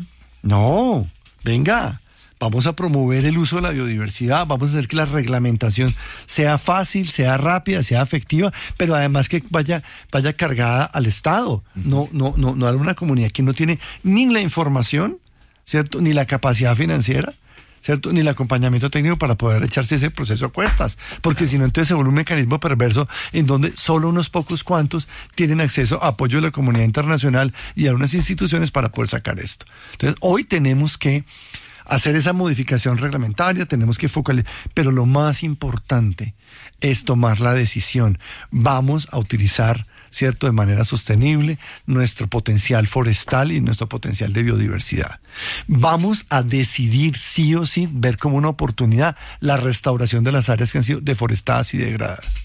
No, venga, vamos a promover el uso de la biodiversidad, vamos a hacer que la reglamentación sea fácil, sea rápida, sea efectiva, pero además que vaya, vaya cargada al Estado, uh-huh. no, no, no, no a una comunidad que no tiene ni la información, ¿cierto? Ni la capacidad financiera, ¿cierto? Ni el acompañamiento técnico para poder echarse ese proceso a cuestas, porque claro. Si no, entonces se vuelve un mecanismo perverso en donde solo unos pocos cuantos tienen acceso a apoyo de la comunidad internacional y a unas instituciones para poder sacar esto. Entonces, hoy tenemos que hacer esa modificación reglamentaria, tenemos que focalizar, pero lo más importante es tomar la decisión. Vamos a utilizar, ¿cierto?, de manera sostenible nuestro potencial forestal y nuestro potencial de biodiversidad. Vamos a decidir sí o sí, ver como una oportunidad la restauración de las áreas que han sido deforestadas y degradadas.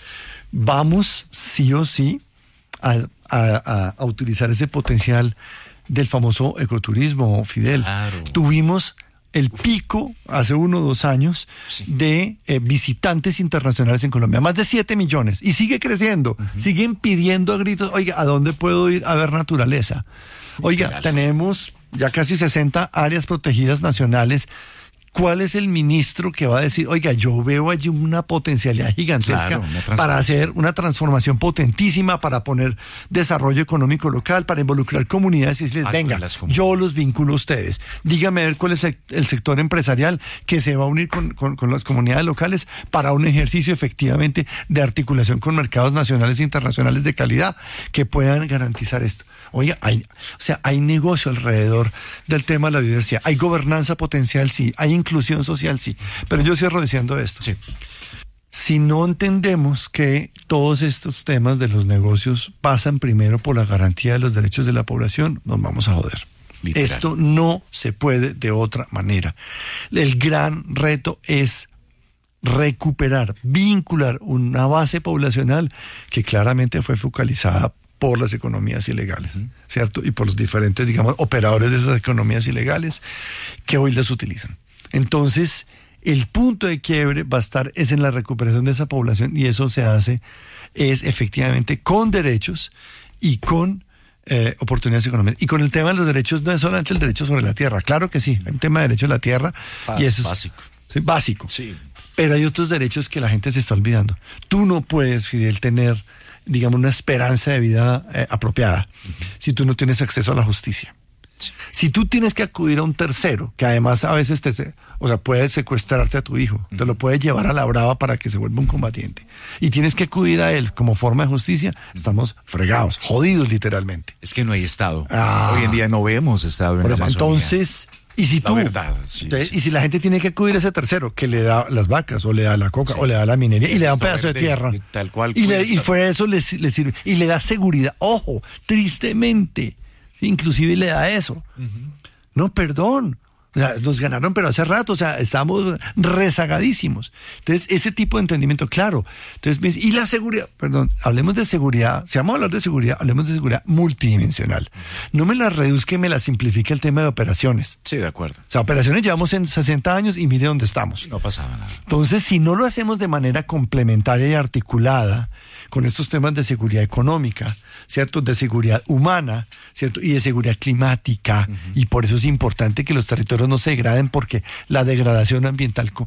Vamos sí o sí a, a, a utilizar ese potencial del famoso ecoturismo, Fidel. Claro. Tuvimos el pico hace uno o dos años sí. de eh, visitantes internacionales en Colombia, más de siete millones, y sigue creciendo, uh-huh. siguen pidiendo a gritos, oiga, ¿a dónde puedo ir a ver naturaleza? Oiga, Literal. tenemos ya casi sesenta áreas protegidas nacionales. ¿Cuál es el ministro que va a decir, oiga, yo veo allí una potencialidad gigantesca claro, para hacer una transformación potentísima, para poner desarrollo económico local, para involucrar comunidades y decirles, venga, yo los vinculo a ustedes. Dígame a ver cuál es el sector empresarial que se va a unir con, con, con las comunidades locales para un ejercicio efectivamente de articulación con mercados nacionales e internacionales de calidad que puedan garantizar esto. Oiga, hay, o sea, hay negocio alrededor del tema de la biodiversidad, hay gobernanza potencial, sí, hay inclusión social, sí, pero yo cierro diciendo esto. Sí. Si no entendemos que todos estos temas de los negocios pasan primero por la garantía de los derechos de la población, nos vamos a joder. Literal. Esto no se puede de otra manera. El gran reto es recuperar, vincular una base poblacional que claramente fue focalizada por las economías ilegales, uh-huh. ¿cierto? Y por los diferentes, digamos, operadores de esas economías ilegales que hoy las utilizan. Entonces, el punto de quiebre va a estar es en la recuperación de esa población, y eso se hace es efectivamente con derechos y con eh, oportunidades económicas. Y con el tema de los derechos, no es solamente el derecho sobre la tierra, claro que sí, hay un tema de derecho a la tierra, Bas- y eso es básico. Sí, básico. Sí. Pero hay otros derechos que la gente se está olvidando. Tú no puedes, Fidel, tener, digamos, una esperanza de vida eh, apropiada uh-huh. si tú no tienes acceso a la justicia. Si tú tienes que acudir a un tercero, que además a veces te, o sea, puede secuestrarte a tu hijo, te lo puede llevar a la brava para que se vuelva un combatiente, y tienes que acudir a él como forma de justicia, estamos fregados, jodidos literalmente. Es que no hay Estado. Ah. Hoy en día no vemos Estado en Por la eso, Amazonía. entonces, y si La tú, verdad, sí, te- sí. y si la gente tiene que acudir a ese tercero, que le da las vacas, o le da la coca, o le da la minería, y le da un Esto pedazo de verde, tierra, tal cual, y, le, pues, y fuera de eso le, le sirve, y le da seguridad, ojo, tristemente, inclusive le da eso. No, perdón. O sea, nos ganaron, pero hace rato, o sea, estamos rezagadísimos. Entonces, ese tipo de entendimiento, claro. Entonces, me dice, y la seguridad, perdón, hablemos de seguridad, si vamos a hablar de seguridad, hablemos de seguridad multidimensional. No me la reduzca y me la simplifique el tema de operaciones. Sí, de acuerdo. O sea, operaciones llevamos en sesenta años y mire dónde estamos. No pasaba nada. Entonces, si no lo hacemos de manera complementaria y articulada con estos temas de seguridad económica, ¿cierto? De seguridad humana, ¿cierto? Y de seguridad climática. Uh-huh. Y por eso es importante que los territorios no se degraden, porque la degradación ambiental co-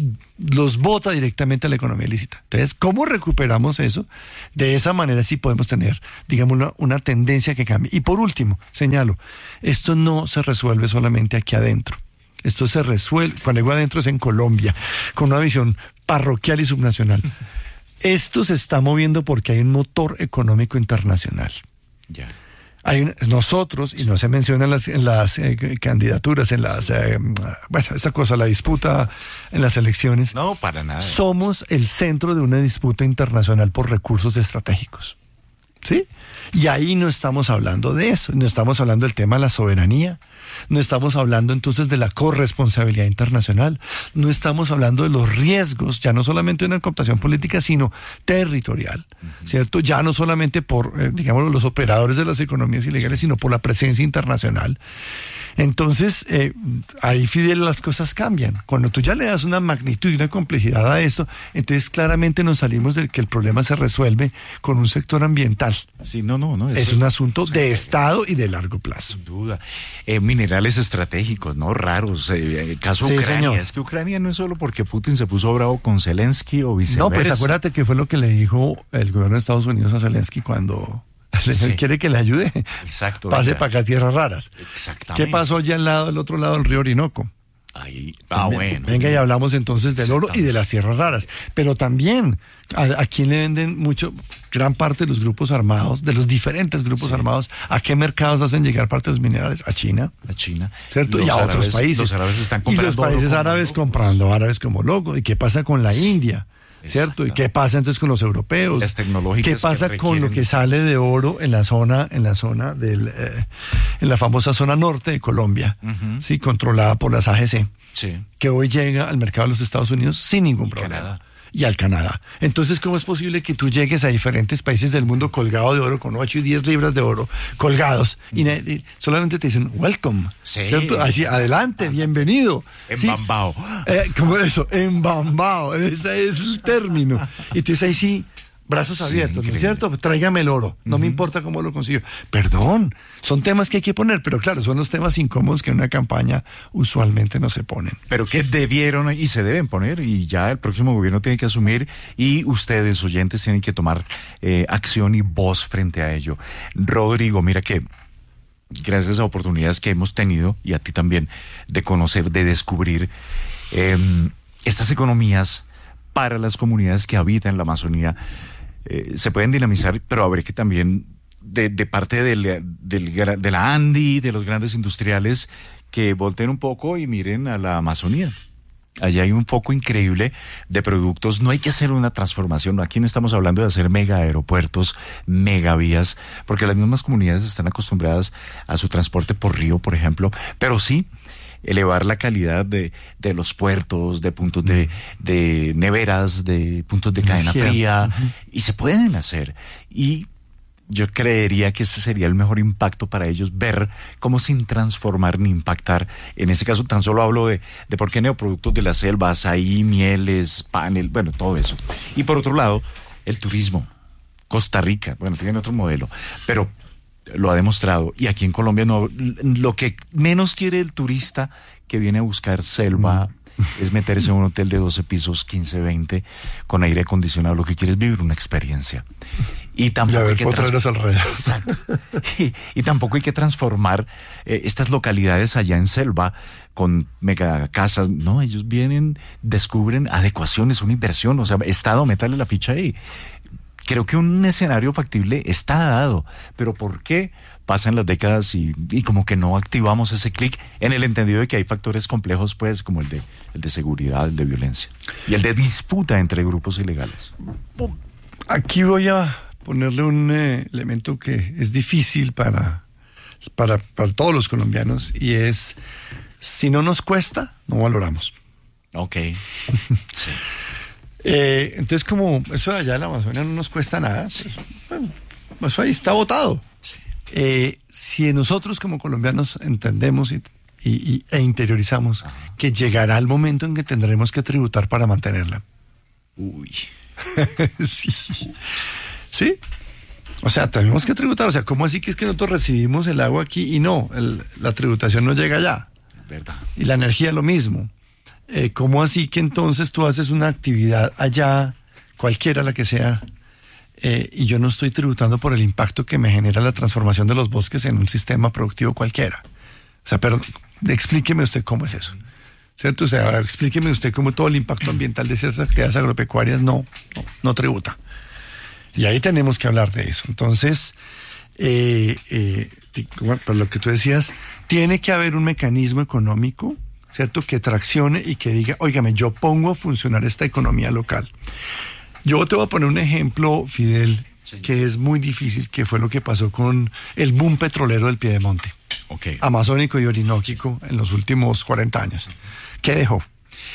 los bota directamente a la economía ilícita. Entonces, ¿cómo recuperamos eso? De esa manera sí podemos tener, digamos, una, una tendencia que cambie. Y por último, señalo, esto no se resuelve solamente aquí adentro. Esto se resuelve, cuando digo adentro es en Colombia, con una visión parroquial y subnacional. Esto se está moviendo porque hay un motor económico internacional. Ya. Hay un- nosotros, y no se menciona en las, en las eh, candidaturas, en las, eh, bueno, esta cosa, la disputa en las elecciones. No, para nada. Somos el centro de una disputa internacional por recursos estratégicos. ¿Sí? Y ahí no estamos hablando de eso, no estamos hablando del tema de la soberanía, no estamos hablando entonces de la corresponsabilidad internacional, no estamos hablando de los riesgos, ya no solamente de una cooptación política, sino territorial, uh-huh. ¿cierto? Ya no solamente por, eh, digamos, los operadores de las economías ilegales, sino por la presencia internacional. Entonces, eh, ahí, Fidel, las cosas cambian. Cuando tú ya le das una magnitud y una complejidad a eso, entonces claramente nos salimos de que el problema se resuelve con un sector ambiental. Sí, no, no, no. Es eso un asunto de Estado y de largo plazo. Sin duda. Eh, minerales estratégicos, ¿no? Raros. Eh, caso Sí, Ucrania. señor. Es que Ucrania no es solo porque Putin se puso bravo con Zelensky o viceversa. No, pues acuérdate que fue lo que le dijo el gobierno de Estados Unidos a Zelensky cuando Sí. quiere que le ayude. Exacto. Pase venga. para acá tierras raras. Exactamente. ¿Qué pasó allá al lado, del otro lado del río Orinoco? Ahí, ah, Ven- bueno. Venga, y hablamos entonces del oro y de las tierras raras. Pero también, ¿a, a quién le venden mucho? Gran parte de los grupos armados, de los diferentes grupos Sí. armados, ¿a qué mercados hacen llegar parte de los minerales? A China. A China. ¿Cierto? Los y a árabes- otros países. Los árabes están y comprando los países oro como árabes locos. comprando árabes como locos. ¿Y qué pasa con la India? ¿Cierto? ¿Y qué pasa entonces con los europeos? Las tecnológicas ¿Qué pasa que con lo requieren- que sale de oro en la zona, en la zona del, eh, en la famosa zona norte de Colombia, Ujú. sí, controlada por las A G C, Sí. que hoy llega al mercado de los Estados Unidos sin ningún problema. Canadá. Y al Canadá. Entonces, ¿cómo es posible que tú llegues a diferentes países del mundo colgado de oro, con ocho y diez libras de oro colgados, y, na- y solamente te dicen, welcome? Sí. ¿Cierto? Así, adelante, bienvenido. ¿Sí? Embambao. Eh, ¿Cómo es eso? Embambao, ese es el término. Y entonces ahí sí, brazos Sí, abiertos, ¿no es increíble. cierto? Tráigame el oro, no me importa cómo lo consigo. Perdón, son temas que hay que poner, pero claro, son los temas incómodos que en una campaña usualmente no se ponen. Pero que debieron y se deben poner, y ya el próximo gobierno tiene que asumir, y ustedes, oyentes, tienen que tomar eh, acción y voz frente a ello. Rodrigo, mira que gracias a oportunidades que hemos tenido, y a ti también, de conocer, de descubrir eh, estas economías para las comunidades que habitan en la Amazonía, eh, se pueden dinamizar, pero habría que también, de, de parte del, del, gra- de la ANDI, de los grandes industriales, que volteen un poco y miren a la Amazonía. Allá hay un foco increíble de productos. No hay que hacer una transformación. Aquí no estamos hablando de hacer mega aeropuertos, mega vías, porque las mismas comunidades están acostumbradas a su transporte por río, por ejemplo, pero sí elevar la calidad de, de los puertos, de puntos de, de neveras, de puntos de cadena Energía. fría, Ujú. y se pueden hacer. Y yo creería que ese sería el mejor impacto para ellos, ver cómo sin transformar ni impactar. En ese caso tan solo hablo de, de por qué neoproductos de la selva, azaí, mieles, panel, bueno, todo eso. Y por otro lado, el turismo. Costa Rica, bueno, tienen otro modelo, pero lo ha demostrado. Y aquí en Colombia no, lo que menos quiere el turista que viene a buscar selva es meterse en un hotel de doce pisos, quince, veinte, con aire acondicionado. Lo que quiere es vivir una experiencia. Y tampoco hay que potreros alrededor. Exacto. Y, y tampoco hay que transformar eh, estas localidades allá en selva con mega casas. No, ellos vienen, descubren adecuaciones, una inversión. O sea, Estado, métale la ficha ahí. Creo que un escenario factible está dado, pero ¿por qué pasan las décadas y, y como que no activamos ese clic en el entendido de que hay factores complejos, pues, como el de, el de seguridad, el de violencia y el de disputa entre grupos ilegales? Aquí voy a ponerle un eh, elemento que es difícil para, para, para todos los colombianos, y es, si no nos cuesta, no valoramos. Ok. Sí. Eh, entonces, como eso de allá en la Amazonia no nos cuesta nada, sí. Pues, bueno, pues ahí está votado. Sí. Eh, si nosotros como colombianos entendemos y, y, y, e interiorizamos, ajá, que llegará el momento en que tendremos que tributar para mantenerla. Uy. Sí. Sí. O sea, tenemos que tributar. O sea, ¿cómo así que es que nosotros recibimos el agua aquí y no? El, la tributación no llega allá. Verdad. Y la energía lo mismo. Eh, ¿Cómo así que entonces tú haces una actividad allá, cualquiera la que sea, eh, y yo no estoy tributando por el impacto que me genera la transformación de los bosques en un sistema productivo cualquiera? O sea, pero explíqueme usted cómo es eso, ¿cierto? O sea, explíqueme usted cómo todo el impacto ambiental de ciertas actividades agropecuarias no, no, no tributa. Y ahí tenemos que hablar de eso. Entonces, eh, eh, bueno, por lo que tú decías, tiene que haber un mecanismo económico, ¿cierto?, que traccione y que diga, óigame, yo pongo a funcionar esta economía local. Yo te voy a poner un ejemplo, Fidel, sí, que es muy difícil, que fue lo que pasó con el boom petrolero del Piedemonte, okay, amazónico y orinóquico, en los últimos cuarenta años. ¿Qué dejó?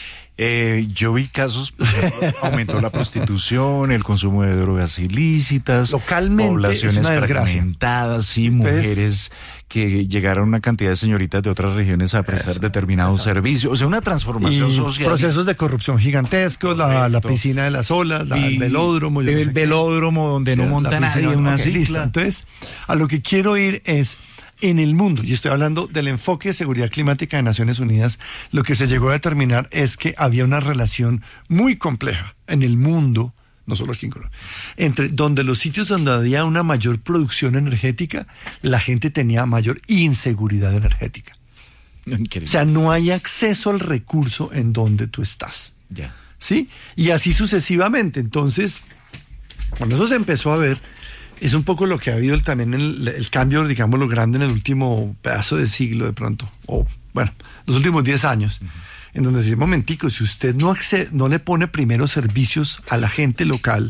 Eh, yo vi casos, aumentó la prostitución, el consumo de drogas ilícitas, localmente poblaciones es una desgracia. Fragmentadas y mujeres que llegaron una cantidad de señoritas de otras regiones a prestar eso, determinados eso. servicios. O sea, una transformación y social. Procesos de corrupción gigantescos, la, la piscina de las olas, la, el velódromo. El sé velódromo qué. donde sí, no monta nadie, una okay, cicla. Entonces, a lo que quiero ir es, en el mundo, y estoy hablando del enfoque de seguridad climática de Naciones Unidas, lo que se llegó a determinar es que había una relación muy compleja en el mundo, no solo aquí en Colombia, entre donde los sitios donde había una mayor producción energética, la gente tenía mayor inseguridad energética. Increíble. O sea, no hay acceso al recurso en donde tú estás. Ya. ¿Sí? Y así sucesivamente. Entonces, cuando eso se empezó a ver, es un poco lo que ha habido el, también el, el cambio, digamos, lo grande en el último pedazo de siglo de pronto, o bueno, los últimos diez años, uh-huh, en donde dice, momentico, si usted no, accede, no le pone primero servicios a la gente local,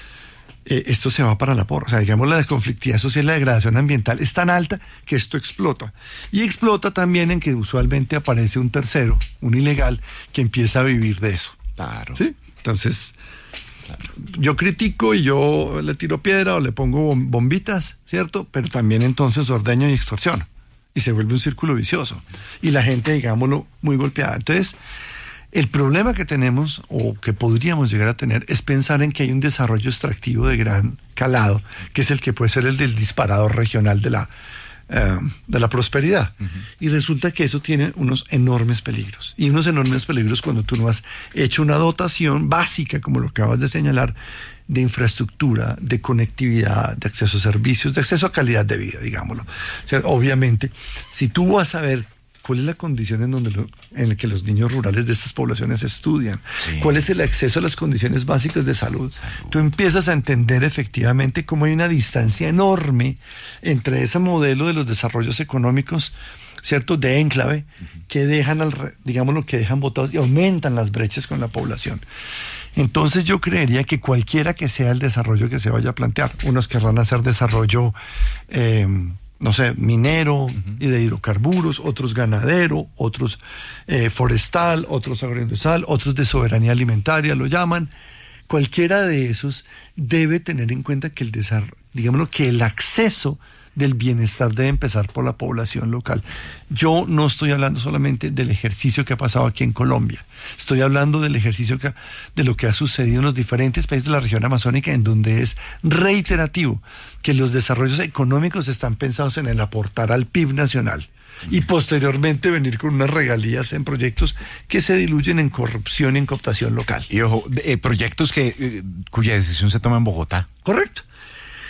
eh, esto se va para la porra. O sea, digamos, la conflictividad social, la degradación ambiental es tan alta que esto explota. Y explota también en que usualmente aparece un tercero, un ilegal, que empieza a vivir de eso. Claro. ¿Sí? Entonces, claro, yo critico y yo le tiro piedra o le pongo bombitas, ¿cierto? Pero también entonces ordeño y extorsiono. Y se vuelve un círculo vicioso. Y la gente, digámoslo, muy golpeada. Entonces, el problema que tenemos, o que podríamos llegar a tener, es pensar en que hay un desarrollo extractivo de gran calado, que es el que puede ser el del disparador regional de la, eh, de la prosperidad. Uh-huh. Y resulta que eso tiene unos enormes peligros. Y unos enormes peligros cuando tú no has hecho una dotación básica, como lo acabas de señalar, de infraestructura, de conectividad, de acceso a servicios, de acceso a calidad de vida, digámoslo. O sea, obviamente, si tú vas a ver cuál es la condición en donde lo, en la que los niños rurales de estas poblaciones estudian, sí, cuál es el acceso a las condiciones básicas de salud, salud, tú empiezas a entender efectivamente cómo hay una distancia enorme entre ese modelo de los desarrollos económicos, ¿cierto?, de enclave, uh-huh, que dejan, al, digámoslo, que dejan botados y aumentan las brechas con la población. Entonces yo creería que cualquiera que sea el desarrollo que se vaya a plantear, unos querrán hacer desarrollo, eh, no sé, minero, uh-huh, y de hidrocarburos, otros ganadero, otros eh, forestal, otros agroindustrial, otros de soberanía alimentaria, lo llaman. Cualquiera de esos debe tener en cuenta que el desarrollo, digámoslo, que el acceso del bienestar debe empezar por la población local. Yo no estoy hablando solamente del ejercicio que ha pasado aquí en Colombia, estoy hablando del ejercicio que, de lo que ha sucedido en los diferentes países de la región amazónica, en donde es reiterativo que los desarrollos económicos están pensados en el aportar al P I B nacional y posteriormente venir con unas regalías en proyectos que se diluyen en corrupción y en cooptación local. Y ojo, eh, proyectos que eh, cuya decisión se toma en Bogotá. Correcto.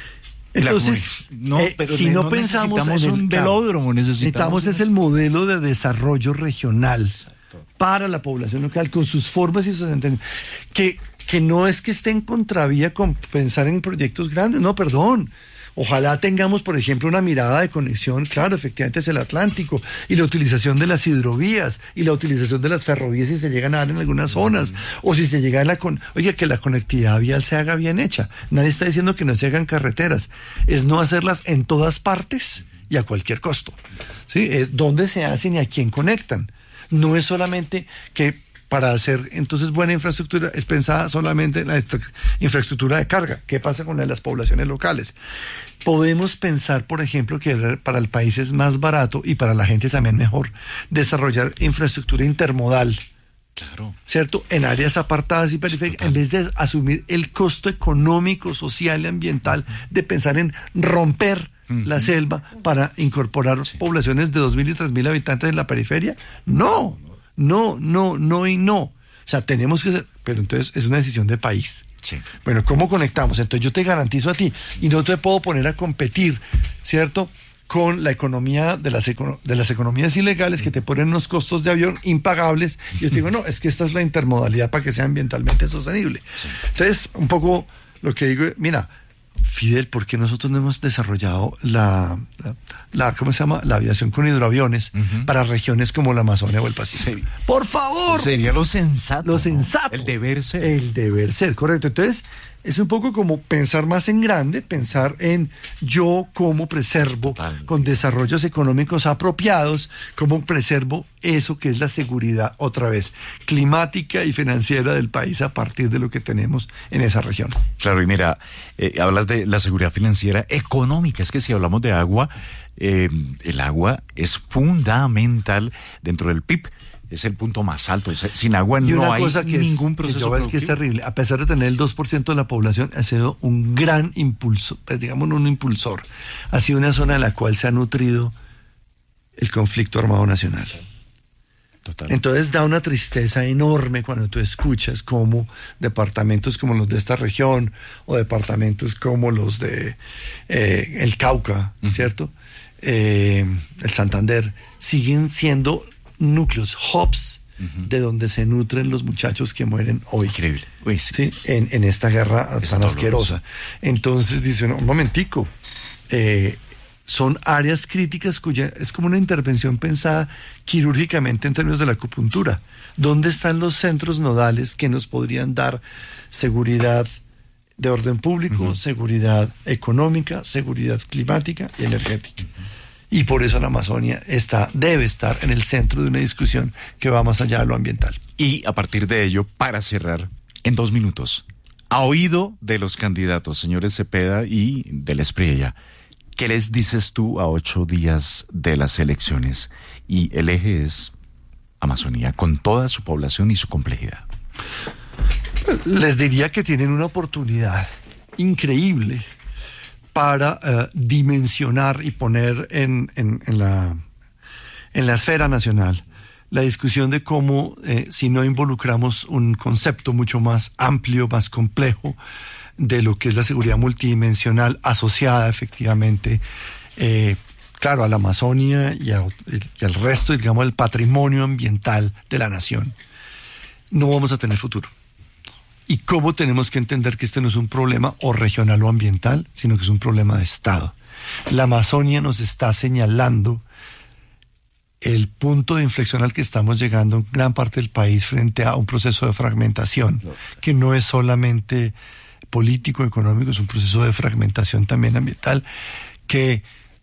Entonces, no, eh, pero si no, no pensamos necesitamos en el, un velódromo, necesitamos, necesitamos es el modelo de desarrollo regional. Exacto. Para la población local, con sus formas y sus entendimientos. Que, que no es que esté en contravía con pensar en proyectos grandes, no, perdón. Ojalá tengamos, por ejemplo, una mirada de conexión, claro, efectivamente es el Atlántico, y la utilización de las hidrovías, y la utilización de las ferrovías si se llegan a dar en algunas zonas, o si se llega a la... Con... Oiga, que la conectividad vial se haga bien hecha. Nadie está diciendo que no se hagan carreteras. Es no hacerlas en todas partes y a cualquier costo. ¿Sí? Es dónde se hacen y a quién conectan. No es solamente que... Para hacer entonces buena infraestructura es pensada solamente en la infraestructura de carga. ¿Qué pasa con las poblaciones locales? Podemos pensar, por ejemplo, que para el país es más barato y para la gente también mejor desarrollar infraestructura intermodal. Claro. ¿Cierto? En áreas apartadas y periféricas, en vez de asumir el costo económico, social y ambiental de pensar en romper uh-huh. la selva para incorporar sí. poblaciones de dos mil y tres mil habitantes en la periferia. No. No, no, no y no. O sea, tenemos que hacer, pero entonces es una decisión de país. Sí. Bueno, ¿cómo conectamos? Entonces yo te garantizo a ti y no te puedo poner a competir, ¿cierto? Con la economía de las, econo- de las economías ilegales que te ponen unos costos de avión impagables. Y yo te digo, no, es que esta es la intermodalidad para que sea ambientalmente sostenible. Sí. Entonces, un poco lo que digo, mira, Fidel, ¿por qué nosotros no hemos desarrollado la, la, la ¿cómo se llama? La aviación con hidroaviones uh-huh. para regiones como la Amazonia o el Pacífico? Sí. ¡Por favor! Sería lo sensato. Lo sensato. El deber ser. El deber ser, correcto. Entonces, es un poco como pensar más en grande, pensar en yo cómo preservo Total. Con desarrollos económicos apropiados, cómo preservo eso que es la seguridad, otra vez, climática y financiera del país a partir de lo que tenemos en esa región. Claro, y mira, eh, hablas de la seguridad financiera económica, es que si hablamos de agua, eh, el agua es fundamental dentro del P I B. Es el punto más alto. O sea, sin agua y no hay ningún es, proceso que productivo. Que es terrible. A pesar de tener el dos por ciento de la población, ha sido un gran impulso, pues digamos un impulsor. Ha sido una zona en la cual se ha nutrido el conflicto armado nacional. Total. Entonces da una tristeza enorme cuando tú escuchas cómo departamentos como los de esta región o departamentos como los de eh, el Cauca, uh-huh. ¿cierto? Eh, el Santander, siguen siendo núcleos, hubs, uh-huh. de donde se nutren los muchachos que mueren hoy. Increíble. Uy, sí. ¿Sí? En, en esta guerra es tan doloroso. Asquerosa. Entonces dice, un momentico, eh, son áreas críticas cuya es como una intervención pensada quirúrgicamente en términos de la acupuntura. ¿Dónde están los centros nodales que nos podrían dar seguridad de orden público, uh-huh. seguridad económica, seguridad climática y energética? Uh-huh. Y por eso la Amazonia está, debe estar en el centro de una discusión que va más allá de lo ambiental. Y a partir de ello, para cerrar, en dos minutos, a oído de los candidatos, señores Cepeda y del Espriella, ¿qué les dices tú a ocho días de las elecciones? Y el eje es Amazonía, con toda su población y su complejidad. Les diría que tienen una oportunidad increíble para uh, dimensionar y poner en, en, en, la, en la esfera nacional la discusión de cómo, eh, si no involucramos un concepto mucho más amplio, más complejo, de lo que es la seguridad multidimensional asociada efectivamente, eh, claro, a la Amazonia y, a, y al resto, digamos, del patrimonio ambiental de la nación, no vamos a tener futuro. Y cómo tenemos que entender que este no es un problema o regional o ambiental, sino que es un problema de Estado. La Amazonia nos está señalando el punto de inflexión al que estamos llegando en gran parte del país frente a un proceso de fragmentación, no. que no es solamente político, económico, es un proceso de fragmentación también ambiental, que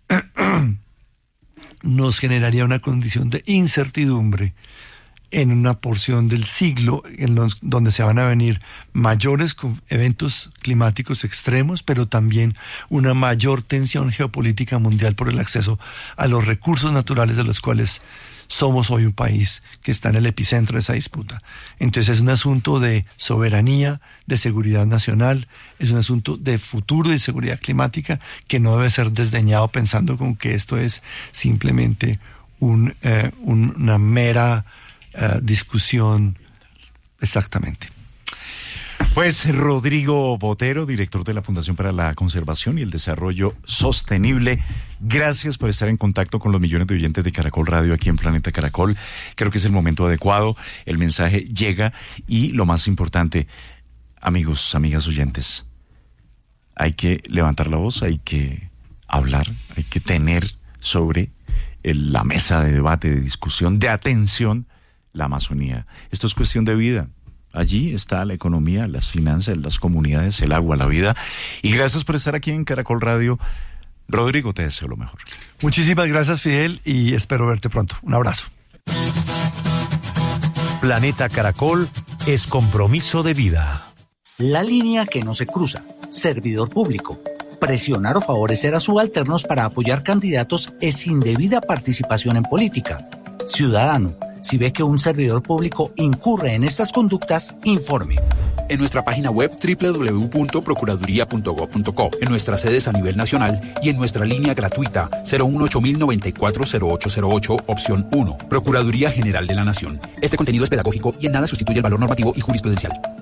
nos generaría una condición de incertidumbre en una porción del siglo en los, donde se van a venir mayores eventos climáticos extremos, pero también una mayor tensión geopolítica mundial por el acceso a los recursos naturales de los cuales somos hoy un país que está en el epicentro de esa disputa. Entonces es un asunto de soberanía, de seguridad nacional, es un asunto de futuro y seguridad climática que no debe ser desdeñado pensando con que esto es simplemente un, eh, un, una mera Uh, discusión. Exactamente. Pues Rodrigo Botero, director de la Fundación para la Conservación y el Desarrollo Sostenible, gracias por estar en contacto con los millones de oyentes de Caracol Radio aquí en Planeta Caracol. Creo que es el momento adecuado, el mensaje llega y lo más importante, amigos, amigas oyentes, hay que levantar la voz, hay que hablar, hay que tener sobre el, la mesa de debate, de discusión, de atención, la Amazonía. Esto es cuestión de vida. Allí está la economía, las finanzas, las comunidades, el agua, la vida. Y gracias por estar aquí en Caracol Radio. Rodrigo, te deseo lo mejor. Muchísimas gracias, Fidel, y espero verte pronto. Un abrazo. Planeta Caracol es compromiso de vida. La línea que no se cruza. Servidor público. Presionar o favorecer a subalternos para apoyar candidatos es indebida participación en política. Ciudadano, si ve que un servidor público incurre en estas conductas, informe. En nuestra página web doble u doble u doble u punto procuraduría punto gob punto co, en nuestras sedes a nivel nacional y en nuestra línea gratuita cero uno ocho mil noventa y cuatro cero ocho cero ocho, opción uno. Procuraduría General de la Nación. Este contenido es pedagógico y en nada sustituye el valor normativo y jurisprudencial.